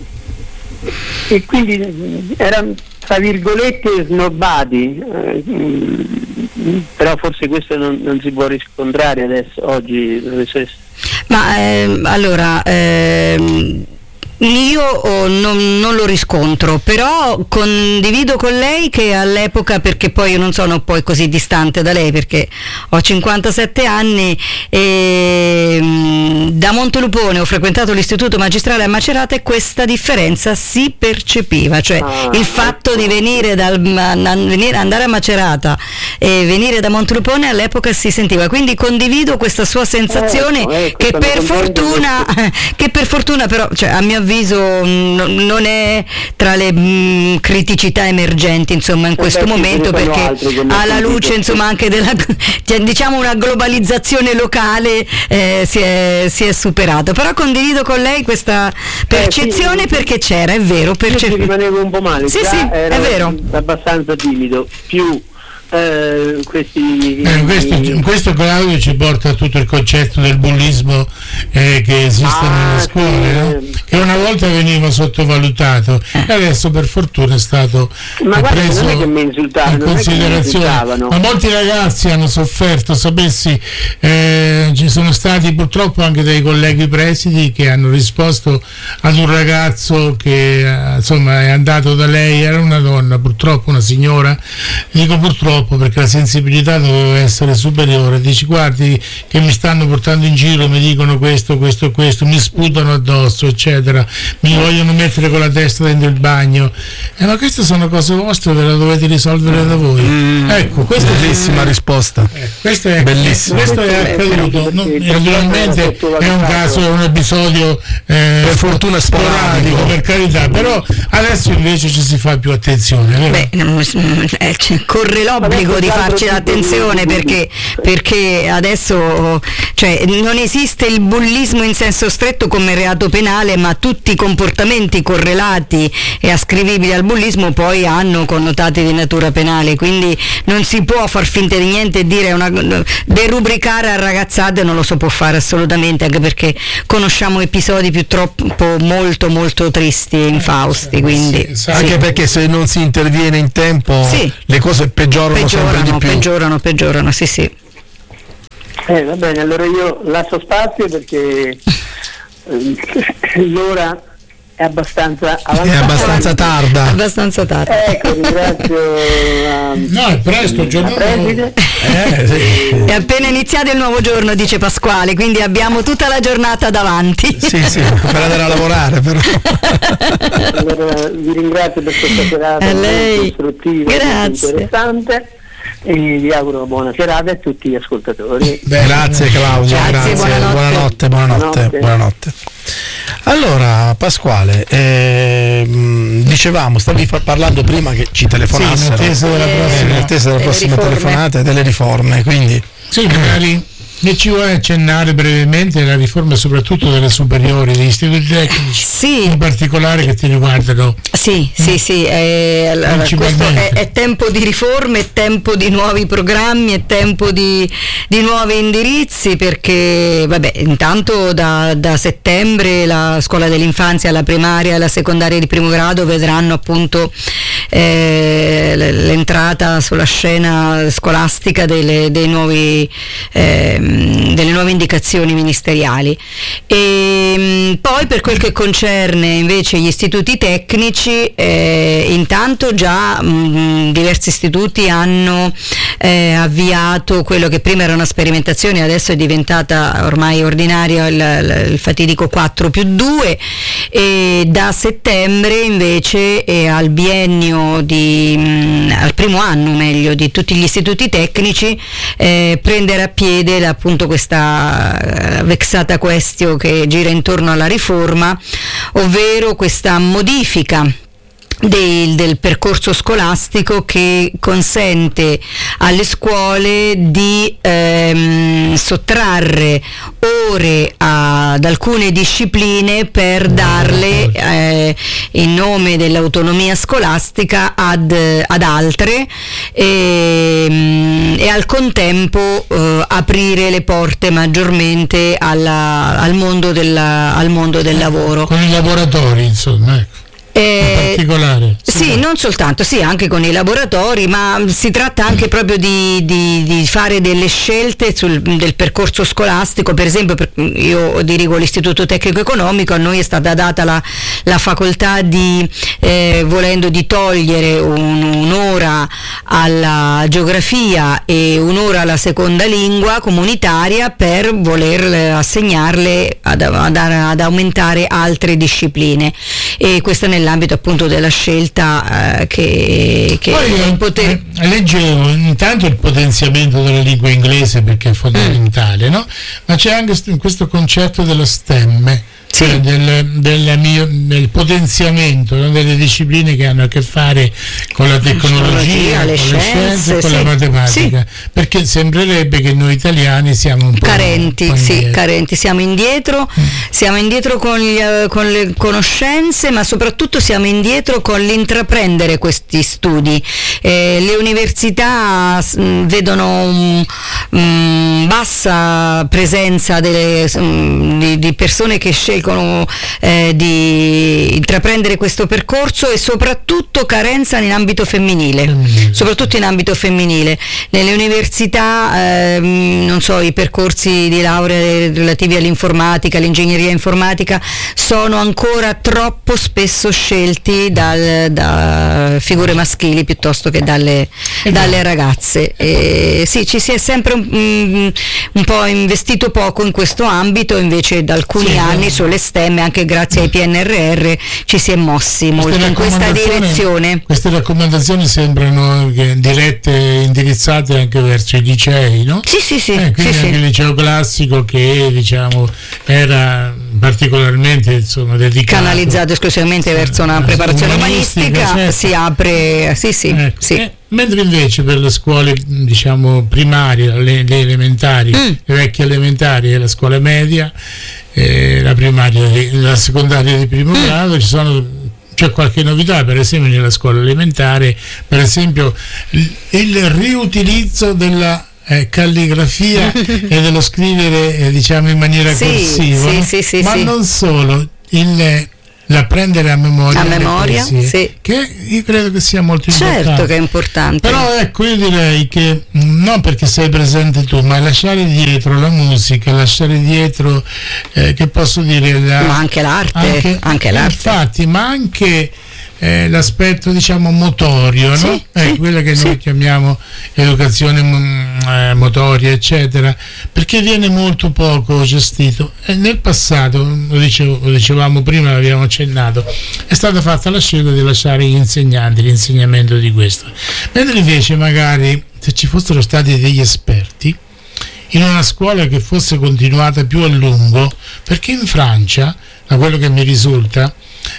e quindi erano tra virgolette snobbati, eh, però forse questo non, non si può riscontrare adesso, oggi, professoressa. Ma eh, allora ehm, io oh, non, non lo riscontro, però condivido con lei che all'epoca, perché poi io non sono poi così distante da lei perché ho cinquantasette anni e mh, da Montelupone ho frequentato l'istituto magistrale a Macerata e questa differenza si percepiva, cioè ah, il fatto ecco. di venire dal venire, andare a Macerata e venire da Montelupone all'epoca si sentiva, quindi condivido questa sua sensazione ecco, ecco, che per fortuna che per fortuna però, cioè, a mio avviso non è tra le mh, criticità emergenti insomma in questo Beh, momento, perché alla luce insomma anche della diciamo una globalizzazione locale eh, si, è, si è superato, però condivido con lei questa percezione eh, sì, perché c'era, è vero, perce- io rimanevo un po' male, sì, sì, è vero, abbastanza timido, più Eh, questi eh, questo, questo Claudio ci porta a tutto il concetto del bullismo eh, che esiste ah, nelle scuole, sì, no? Che una volta veniva sottovalutato e adesso per fortuna è stato ma guarda, preso non è che mi insultavano, in considerazione, ma molti ragazzi hanno sofferto, sapessi eh, ci sono stati purtroppo anche dei colleghi presidi che hanno risposto ad un ragazzo che eh, insomma è andato da lei, era una donna, purtroppo una signora, dico purtroppo troppo, perché la sensibilità doveva essere superiore. Dici, guardi che mi stanno portando in giro, mi dicono questo, questo, questo, mi sputano addosso, eccetera, mi vogliono mettere con la testa dentro il bagno. Eh, ma queste sono cose vostre, ve le dovete risolvere da voi. Mm. Ecco, questa bellissima è risposta. Eh, questo è bellissimo. Questo è accaduto. No, naturalmente è un caso, un episodio eh, per fortuna sporadico, per carità, però adesso invece ci si fa più attenzione, vero? Beh, eh, cioè, corre l'obbligo di farci l'attenzione, perché, perché adesso, cioè, non esiste il bullismo in senso stretto come reato penale, ma tutti i comportamenti correlati e ascrivibili al bullismo poi hanno connotati di natura penale, quindi non si può far finta di niente e dire una, derubricare a ragazzate non lo si può fare assolutamente, anche perché conosciamo episodi più troppo molto molto tristi e infausti, quindi sì, anche sì. perché se non si interviene in tempo sì. le cose peggiorano, peggiorano sempre di più. peggiorano peggiorano sì sì eh, va bene, allora io lascio spazio perché eh, l'ora è abbastanza avanzata, è abbastanza tarda, abbastanza tardi. Ecco, ringrazio la, no, è presto, il giorno la preside. eh, sì. È appena iniziato il nuovo giorno, dice Pasquale, quindi abbiamo tutta la giornata davanti. Sì, sì, per andare a lavorare però. Allora, vi ringrazio per questa serata A lei. molto istruttiva, molto Grazie. interessante, e vi auguro buona serata a tutti gli ascoltatori. Beh, grazie Claudio, Grazie, grazie, buonanotte. buonanotte, buonanotte, Buonanotte. buonanotte. Allora Pasquale, ehm, dicevamo, stavi fa- parlando prima che ci telefonassero, Sì, in attesa della eh, prossima- in attesa della delle prossima riforme. telefonata e delle riforme, quindi Sì, magari mi ci vuoi accennare brevemente la riforma soprattutto delle superiori, degli istituti tecnici, Sì. in particolare, che ti riguardano. Sì, sì, sì, è, allora, questo Principalmente. è, è tempo di riforme, è tempo di nuovi programmi, è tempo di, di nuovi indirizzi, perché vabbè, intanto da, da settembre la scuola dell'infanzia, la primaria e la secondaria di primo grado vedranno appunto eh, l'entrata sulla scena scolastica delle, dei nuovi, eh, delle nuove indicazioni ministeriali. E poi per quel che concerne invece gli istituti tecnici, eh, intanto già mh, diversi istituti hanno eh, avviato quello che prima era una sperimentazione, adesso è diventata ormai ordinaria, il, il fatidico quattro più due, e da settembre invece è al biennio di mh, al primo anno meglio di tutti gli istituti tecnici eh, prendere a piede appunto questa uh, vexata questio che gira intorno alla riforma, ovvero questa modifica Del, del percorso scolastico che consente alle scuole di ehm, sottrarre ore ad alcune discipline per darle eh, in nome dell'autonomia scolastica ad, ad altre e, e al contempo eh, aprire le porte maggiormente alla, al, mondo della, al mondo del lavoro. Con i laboratori, insomma, ecco. In particolare. Sì, non soltanto, sì, anche con i laboratori, ma si tratta anche proprio di, di, di fare delle scelte sul, del percorso scolastico. Per esempio, per, io dirigo l'Istituto Tecnico Economico, a noi è stata data la, la facoltà di, eh, volendo di togliere un, un'ora alla geografia e un'ora alla seconda lingua comunitaria per voler assegnarle ad, ad, ad aumentare altre discipline, e questa nell'ambito appunto della scelta eh, che, che Poi è poter... eh, leggevo intanto il potenziamento della lingua inglese, perché è fondamentale, mm. no? Ma c'è anche st- questo concetto dello STEM, Sì. cioè del, del, mio, del potenziamento, no? Delle discipline che hanno a che fare con la tecnologia, le con le scienze e con sì. la matematica, Sì. perché sembrerebbe che noi italiani siamo un po' carenti, un po' sì, indietro. carenti, siamo indietro, mm. siamo indietro con, gli, con le conoscenze, ma soprattutto siamo indietro con l'intraprendere questi studi. Eh, le università mh, vedono un, un bassa presenza delle, di, di persone che scelgono eh, di intraprendere questo percorso, e soprattutto carenza in ambito femminile, femminile soprattutto in ambito femminile. Nelle università, eh, non so, i percorsi di laurea relativi all'informatica, all'ingegneria informatica sono ancora troppo spesso scelti dal, da figure maschili piuttosto che dalle, dalle ragazze. E sì, ci si è sempre un, un po' investito poco in questo ambito, invece da alcuni sì, anni sulle STEM, anche grazie ai P N R R, ci si è mossi molto in questa direzione. Queste raccomandazioni sembrano dirette, indirizzate anche verso i licei, no? Sì, sì, sì. Eh, quindi sì, anche sì. il liceo classico, che diciamo era particolarmente, insomma, dedicato, canalizzato esclusivamente verso una preparazione umanistica, certo. Si apre, sì, sì, ecco. sì. Eh, mentre invece per le scuole, diciamo, primarie, le, le elementari, mm. le vecchie elementari e la scuola media, eh, la primaria, la secondaria di primo mm. grado, ci sono c'è qualche novità, per esempio nella scuola elementare, per esempio il, il riutilizzo della Eh, calligrafia e dello scrivere, eh, diciamo, in maniera sì, corsiva, sì, no? sì, sì, ma sì. non solo, il, l'apprendere a memoria, a memoria poesie, sì. che io credo che sia molto importante. Certo che è importante. Però ecco, io direi che non perché sei presente tu, ma lasciare dietro la musica, lasciare dietro, eh, che posso dire, la, ma anche l'arte, anche, anche l'arte. Infatti, ma anche Eh, l'aspetto, diciamo, motorio, sì, no? È sì, quella che sì. noi chiamiamo educazione eh, motoria, eccetera, perché viene molto poco gestito. E nel passato, lo, dicevo, lo dicevamo prima, l'abbiamo accennato, è stata fatta la scelta di lasciare gli insegnanti l'insegnamento di questo, mentre invece magari se ci fossero stati degli esperti in una scuola che fosse continuata più a lungo, perché in Francia, da quello che mi risulta,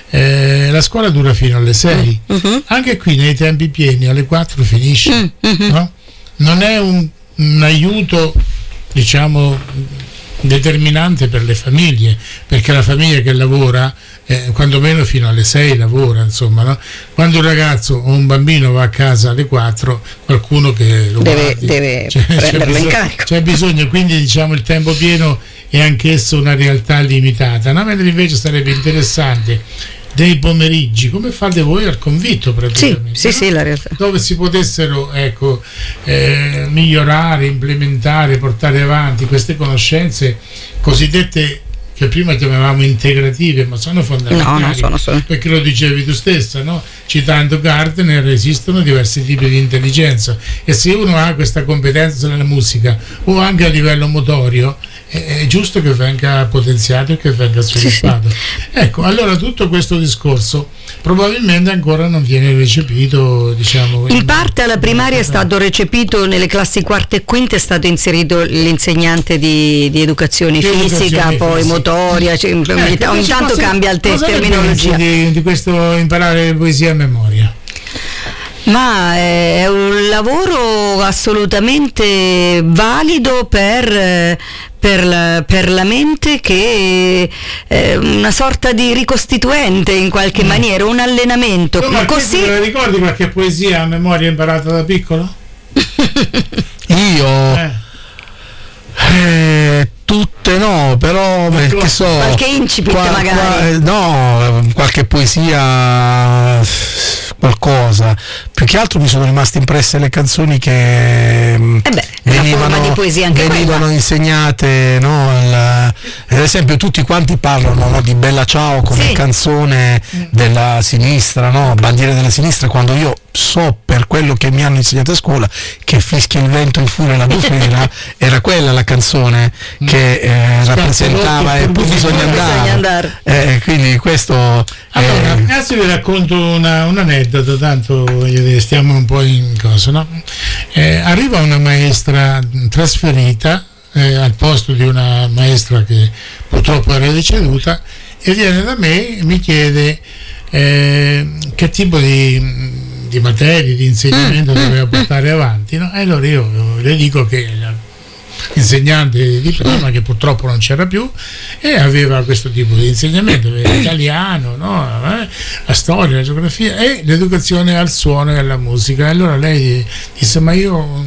Eh, la scuola dura fino alle sei, uh-huh. Anche qui nei tempi pieni alle quattro finisce, uh-huh. no? Non è un, un aiuto, diciamo, determinante per le famiglie, perché la famiglia che lavora, eh, quantomeno fino alle sei lavora, insomma, no? Quando un ragazzo o un bambino va a casa alle quattro, qualcuno che lo deve, guardi, deve c'è, prenderlo c'è bisogno, in carico. C'è bisogno, quindi diciamo il tempo pieno è anch'esso una realtà limitata, no? Mentre invece sarebbe interessante dei pomeriggi, come fate voi al Convitto praticamente, sì, no? sì, sì, la realtà. Dove si potessero, ecco, eh, migliorare, implementare, portare avanti queste conoscenze cosiddette che prima chiamavamo integrative, ma sono fondamentali. No, non sono solo. Perché lo dicevi tu stessa, no? Citando Gardner, esistono diversi tipi di intelligenza, e se uno ha questa competenza nella musica o anche a livello motorio, è giusto che venga potenziato e che venga sviluppato. Sì, sì. Ecco, allora tutto questo discorso probabilmente ancora non viene recepito, diciamo. In parte alla primaria è stato recepito, nelle classi quarte e quinte è stato inserito l'insegnante di, di educazione di fisica, educazione poi fisica. motoria, cioè, ecco, ogni tanto cosa, cambia il te- cosa terminologia. Di, di questo imparare poesia a memoria? Ma è un lavoro assolutamente valido per, per, la, per la mente, che è una sorta di ricostituente in qualche mm. maniera, un allenamento. Ma così... Ti ricordi qualche poesia a memoria imparata da piccolo? Io? Eh. Eh, tutte no, però perché so, qualche incipit qua, magari qua, no, qualche poesia, qualcosa. Più che altro mi sono rimaste impresse le canzoni che eh beh, venivano, di poesia anche venivano insegnate, no? Al, ad esempio tutti quanti parlano, no, di Bella Ciao come sì. canzone della sinistra, no? Bandiera della sinistra, quando io so, per quello che mi hanno insegnato a scuola, che Fischia il vento in furia la bufera era quella la canzone che eh, rappresentava e poi bisogna andare, andare. Eh, quindi questo allora eh, adesso vi racconto una, un aneddoto, tanto stiamo un po' in cosa, no? Eh, arriva una maestra trasferita eh, al posto di una maestra che purtroppo era deceduta, e viene da me e mi chiede eh, che tipo di di materie, di insegnamento mm, doveva mm, portare avanti, no? E allora io le dico che l'insegnante di prima, che purtroppo non c'era più, e aveva questo tipo di insegnamento, l'italiano, no? La storia, la geografia e l'educazione al suono e alla musica. E allora lei disse: ma io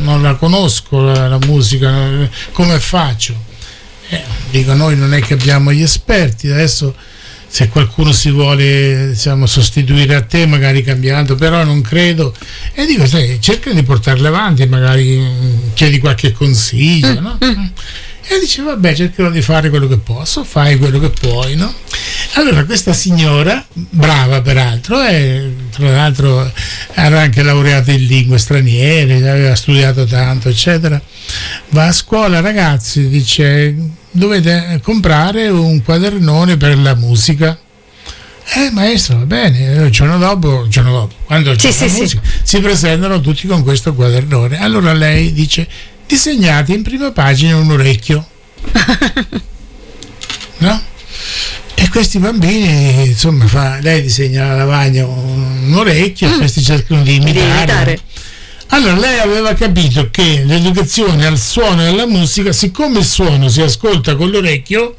non la conosco la, la musica, come faccio? Eh, dico, noi non è che abbiamo gli esperti, adesso se qualcuno si vuole, diciamo, sostituire a te, magari cambiando, però non credo, e dico, sai, cerca di portarle avanti, magari mh, chiedi qualche consiglio, no? Mm. E dice, vabbè, cercherò di fare quello che posso, fai quello che puoi, no? Allora questa signora, brava peraltro, e tra l'altro era anche laureata in lingue straniere, aveva studiato tanto, eccetera, va a scuola, ragazzi, dice, dovete comprare un quadernone per la musica. Eh maestro, va bene. Il giorno dopo, il giorno dopo quando c'è sì, la sì, musica, sì. si presentano tutti con questo quadernone. Allora lei dice, disegnate in prima pagina un orecchio. No? E questi bambini, insomma, fa, lei disegna alla lavagna un, un orecchio mm. e questi cercano di imitare. Di imitare. Allora lei aveva capito che l'educazione al suono e alla musica, siccome il suono si ascolta con l'orecchio,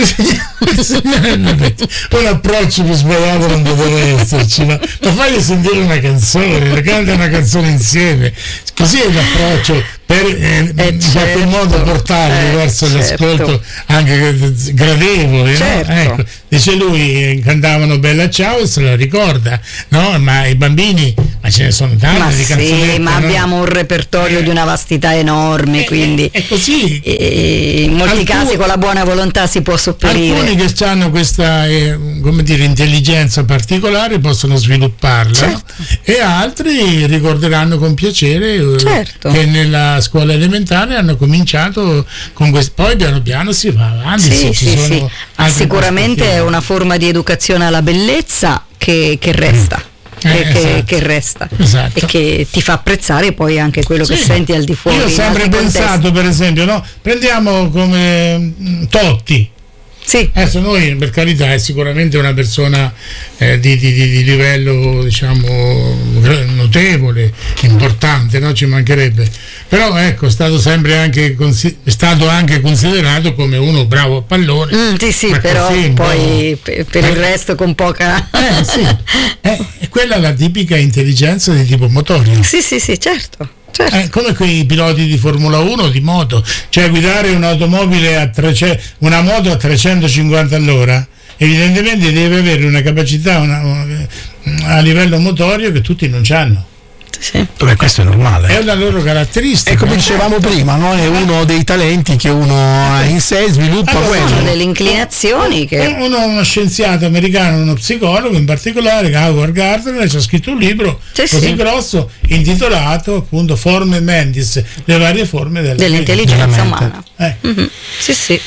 un approccio più sbagliato non doveva esserci, ma, ma fagli sentire una canzone, canta una canzone insieme, così è l'approccio per eh, eh, in certo, qualche modo portarli eh, verso certo. l'ascolto anche gradevole, certo. no? Ecco, dice lui, cantavano Bella Ciao e se la ricorda, no? Ma i bambini, ma ce ne sono tante ma di canzoni, sì, ma no? abbiamo un repertorio eh, di una vastità enorme, eh, quindi è così. E in molti Alcuni, casi con la buona volontà si può sopperire. Alcuni che hanno questa eh, come dire, intelligenza particolare possono svilupparla, certo. e altri ricorderanno con piacere eh, certo. che nella scuola elementare hanno cominciato con questo, poi piano piano si va avanti. Sì, sì, sì, ci sono sì. Sicuramente è una forma di educazione alla bellezza che, che resta. Eh, che, esatto. che resta esatto. e che ti fa apprezzare poi anche quello sì. che senti al di fuori. Io ho sempre pensato, contesti. per esempio, no? Prendiamo come mh, Totti. Sì. Adesso noi, per carità, è sicuramente una persona eh, di, di, di livello, diciamo, notevole, importante, no? Ci mancherebbe. Però ecco, è stato sempre anche, consi- è stato anche considerato come uno bravo a pallone. Mm, sì, sì, però così, poi per, per il eh, resto con poca... Eh, sì. eh, è quella la tipica intelligenza di tipo motorio. Sì, sì, sì, certo. Certo. Eh, come quei piloti di Formula uno di moto, cioè guidare un'automobile a trecento, una moto a trecentocinquanta all'ora, evidentemente deve avere una capacità una, una, a livello motorio che tutti non hanno. Sì. Beh, questo è normale. È una loro caratteristica. E come dicevamo prima, no? È uno dei talenti che uno ha in sé, sviluppa allora, quello. Sono delle inclinazioni che... Uno, uno scienziato americano, uno psicologo in particolare, Howard Gardner, ci ha scritto un libro sì, così sì. grosso, intitolato appunto Forme Mentis, le varie forme della dell'intelligenza della umana. Eh. Mm-hmm. Sì, sì.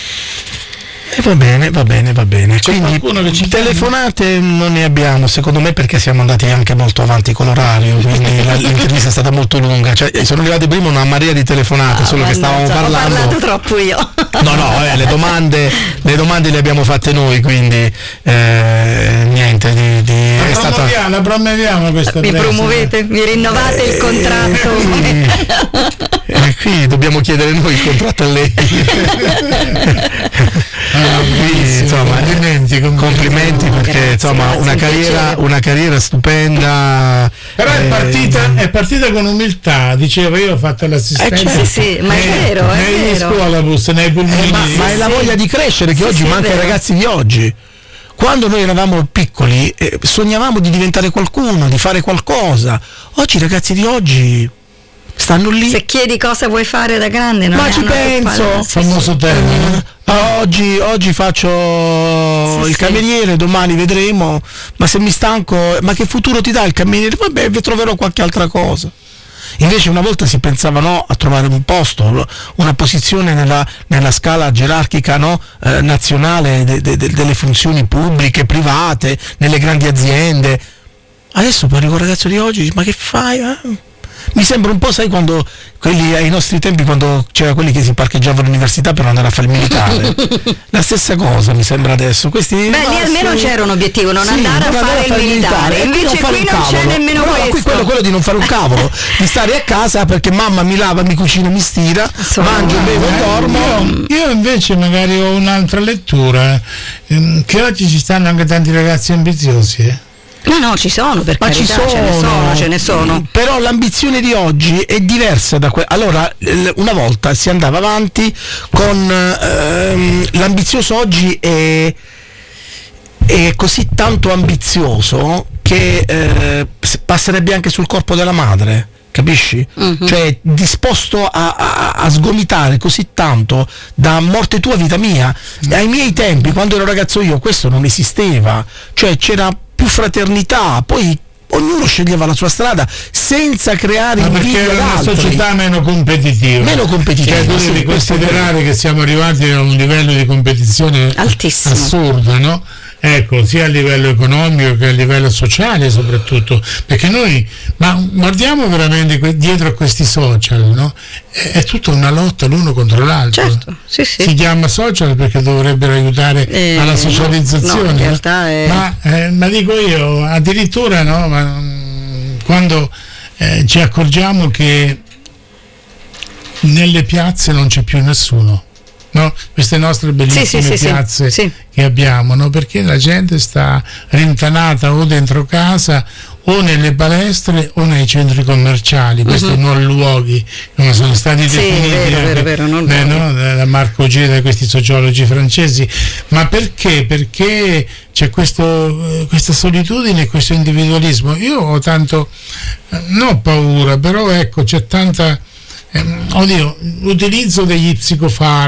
E va bene, va bene, va bene. C'è Quindi qualcuno che ci telefonate non ne abbiamo, secondo me perché siamo andati anche molto avanti con l'orario, quindi la, l'intervista è stata molto lunga. Cioè, sono arrivate prima una marea di telefonate, Ah, solo che stavamo mannaggia, parlando. Ho parlato troppo io. No, no, eh, le domande le domande le abbiamo fatte noi, quindi eh, niente, di, di, La è stata... promuoviamo, la promuoviamo questa Mi presa. promuovete, mi rinnovate il contratto. Eh, qui dobbiamo chiedere noi il contratto a lei. Ah, Quindi, insomma, complimenti, complimenti perché Grazie, insomma grazie, una un carriera, piacere. una carriera stupenda. Però è eh, partita, è partita con umiltà, diceva, io ho fatto l'assistente. Eh, certo. Sì, sì, ma è nei- vero, è nei vero. scuolabus, nei pulmini. Eh, ma, ma è la sì. voglia di crescere che Sì, oggi sì, è manca ai vero. ragazzi di oggi. Quando noi eravamo piccoli eh, sognavamo di diventare qualcuno, di fare qualcosa. Oggi i ragazzi di oggi stanno lì. Se chiedi cosa vuoi fare da grande, non Ma ne ci hanno penso, più palla- famoso termine. Ah, oggi, oggi faccio Sì, il sì. cameriere, domani vedremo, ma se mi stanco, ma che futuro ti dà il cameriere? Vabbè, troverò qualche altra cosa. Invece una volta si pensava no, a trovare un posto, una posizione nella, nella scala gerarchica no, eh, nazionale de, de, de, delle funzioni pubbliche, private, nelle grandi aziende. Adesso parli con il ragazzo di oggi, ma che fai? Eh? Mi sembra un po', sai, quando quelli ai nostri tempi, quando c'era quelli che si parcheggiavano all'università per andare a fare il militare. La stessa cosa mi sembra adesso. Questi Beh, lì ragazzi- almeno c'era un obiettivo, non Sì, andare a non fare il militare. e Invece fare qui un non c'è cavolo. nemmeno No, questo. qui quello, quello di non fare un cavolo, di stare a casa perché mamma mi lava, mi cucina, mi stira, Insomma, mangio, bevo e dormo. Io, io invece magari ho un'altra lettura, ehm, che oggi ci stanno anche tanti ragazzi ambiziosi, eh. No, no, ci sono, per Ma carità, ci sono, ce ne sono, ce ne sono. Però l'ambizione di oggi è diversa da quella. Allora, una volta si andava avanti con ehm, l'ambizioso oggi è, è così tanto ambizioso che eh, passerebbe anche sul corpo della madre. Capisci? Uh-huh. Cioè disposto a, a, a sgomitare così tanto da morte tua vita mia. Uh-huh. Ai miei tempi, quando ero ragazzo io, questo non esisteva, cioè c'era più fraternità, poi ognuno sceglieva la sua strada senza creare ma perché invidia era una d'altri. società meno competitiva, meno competitiva, cioè tu devi sì, considerare che siamo arrivati a un livello di competizione altissimo, assurdo, no? Ecco, sia a livello economico che a livello sociale soprattutto, perché noi, ma guardiamo veramente que- dietro a questi social, no? È, è tutta una lotta l'uno contro l'altro. Certo, sì, sì. Si chiama social perché dovrebbero aiutare eh, alla socializzazione, no, in realtà è... ma, eh, ma dico io, addirittura no, ma, mh, quando eh, ci accorgiamo che nelle piazze non c'è più nessuno. No? Queste nostre bellissime sì, sì, piazze sì, sì. che abbiamo, no? Perché la gente sta rintanata o dentro casa o nelle palestre o nei centri commerciali, uh-huh. questi non luoghi come sono stati sì, definiti vero, vero, vero, non beh, no? da Marco G, da questi sociologi francesi. Ma perché? Perché c'è questo, questa solitudine e questo individualismo. Io ho tanto, non paura, però ecco, c'è tanta Eh, oddio, l'utilizzo degli psicofarmaci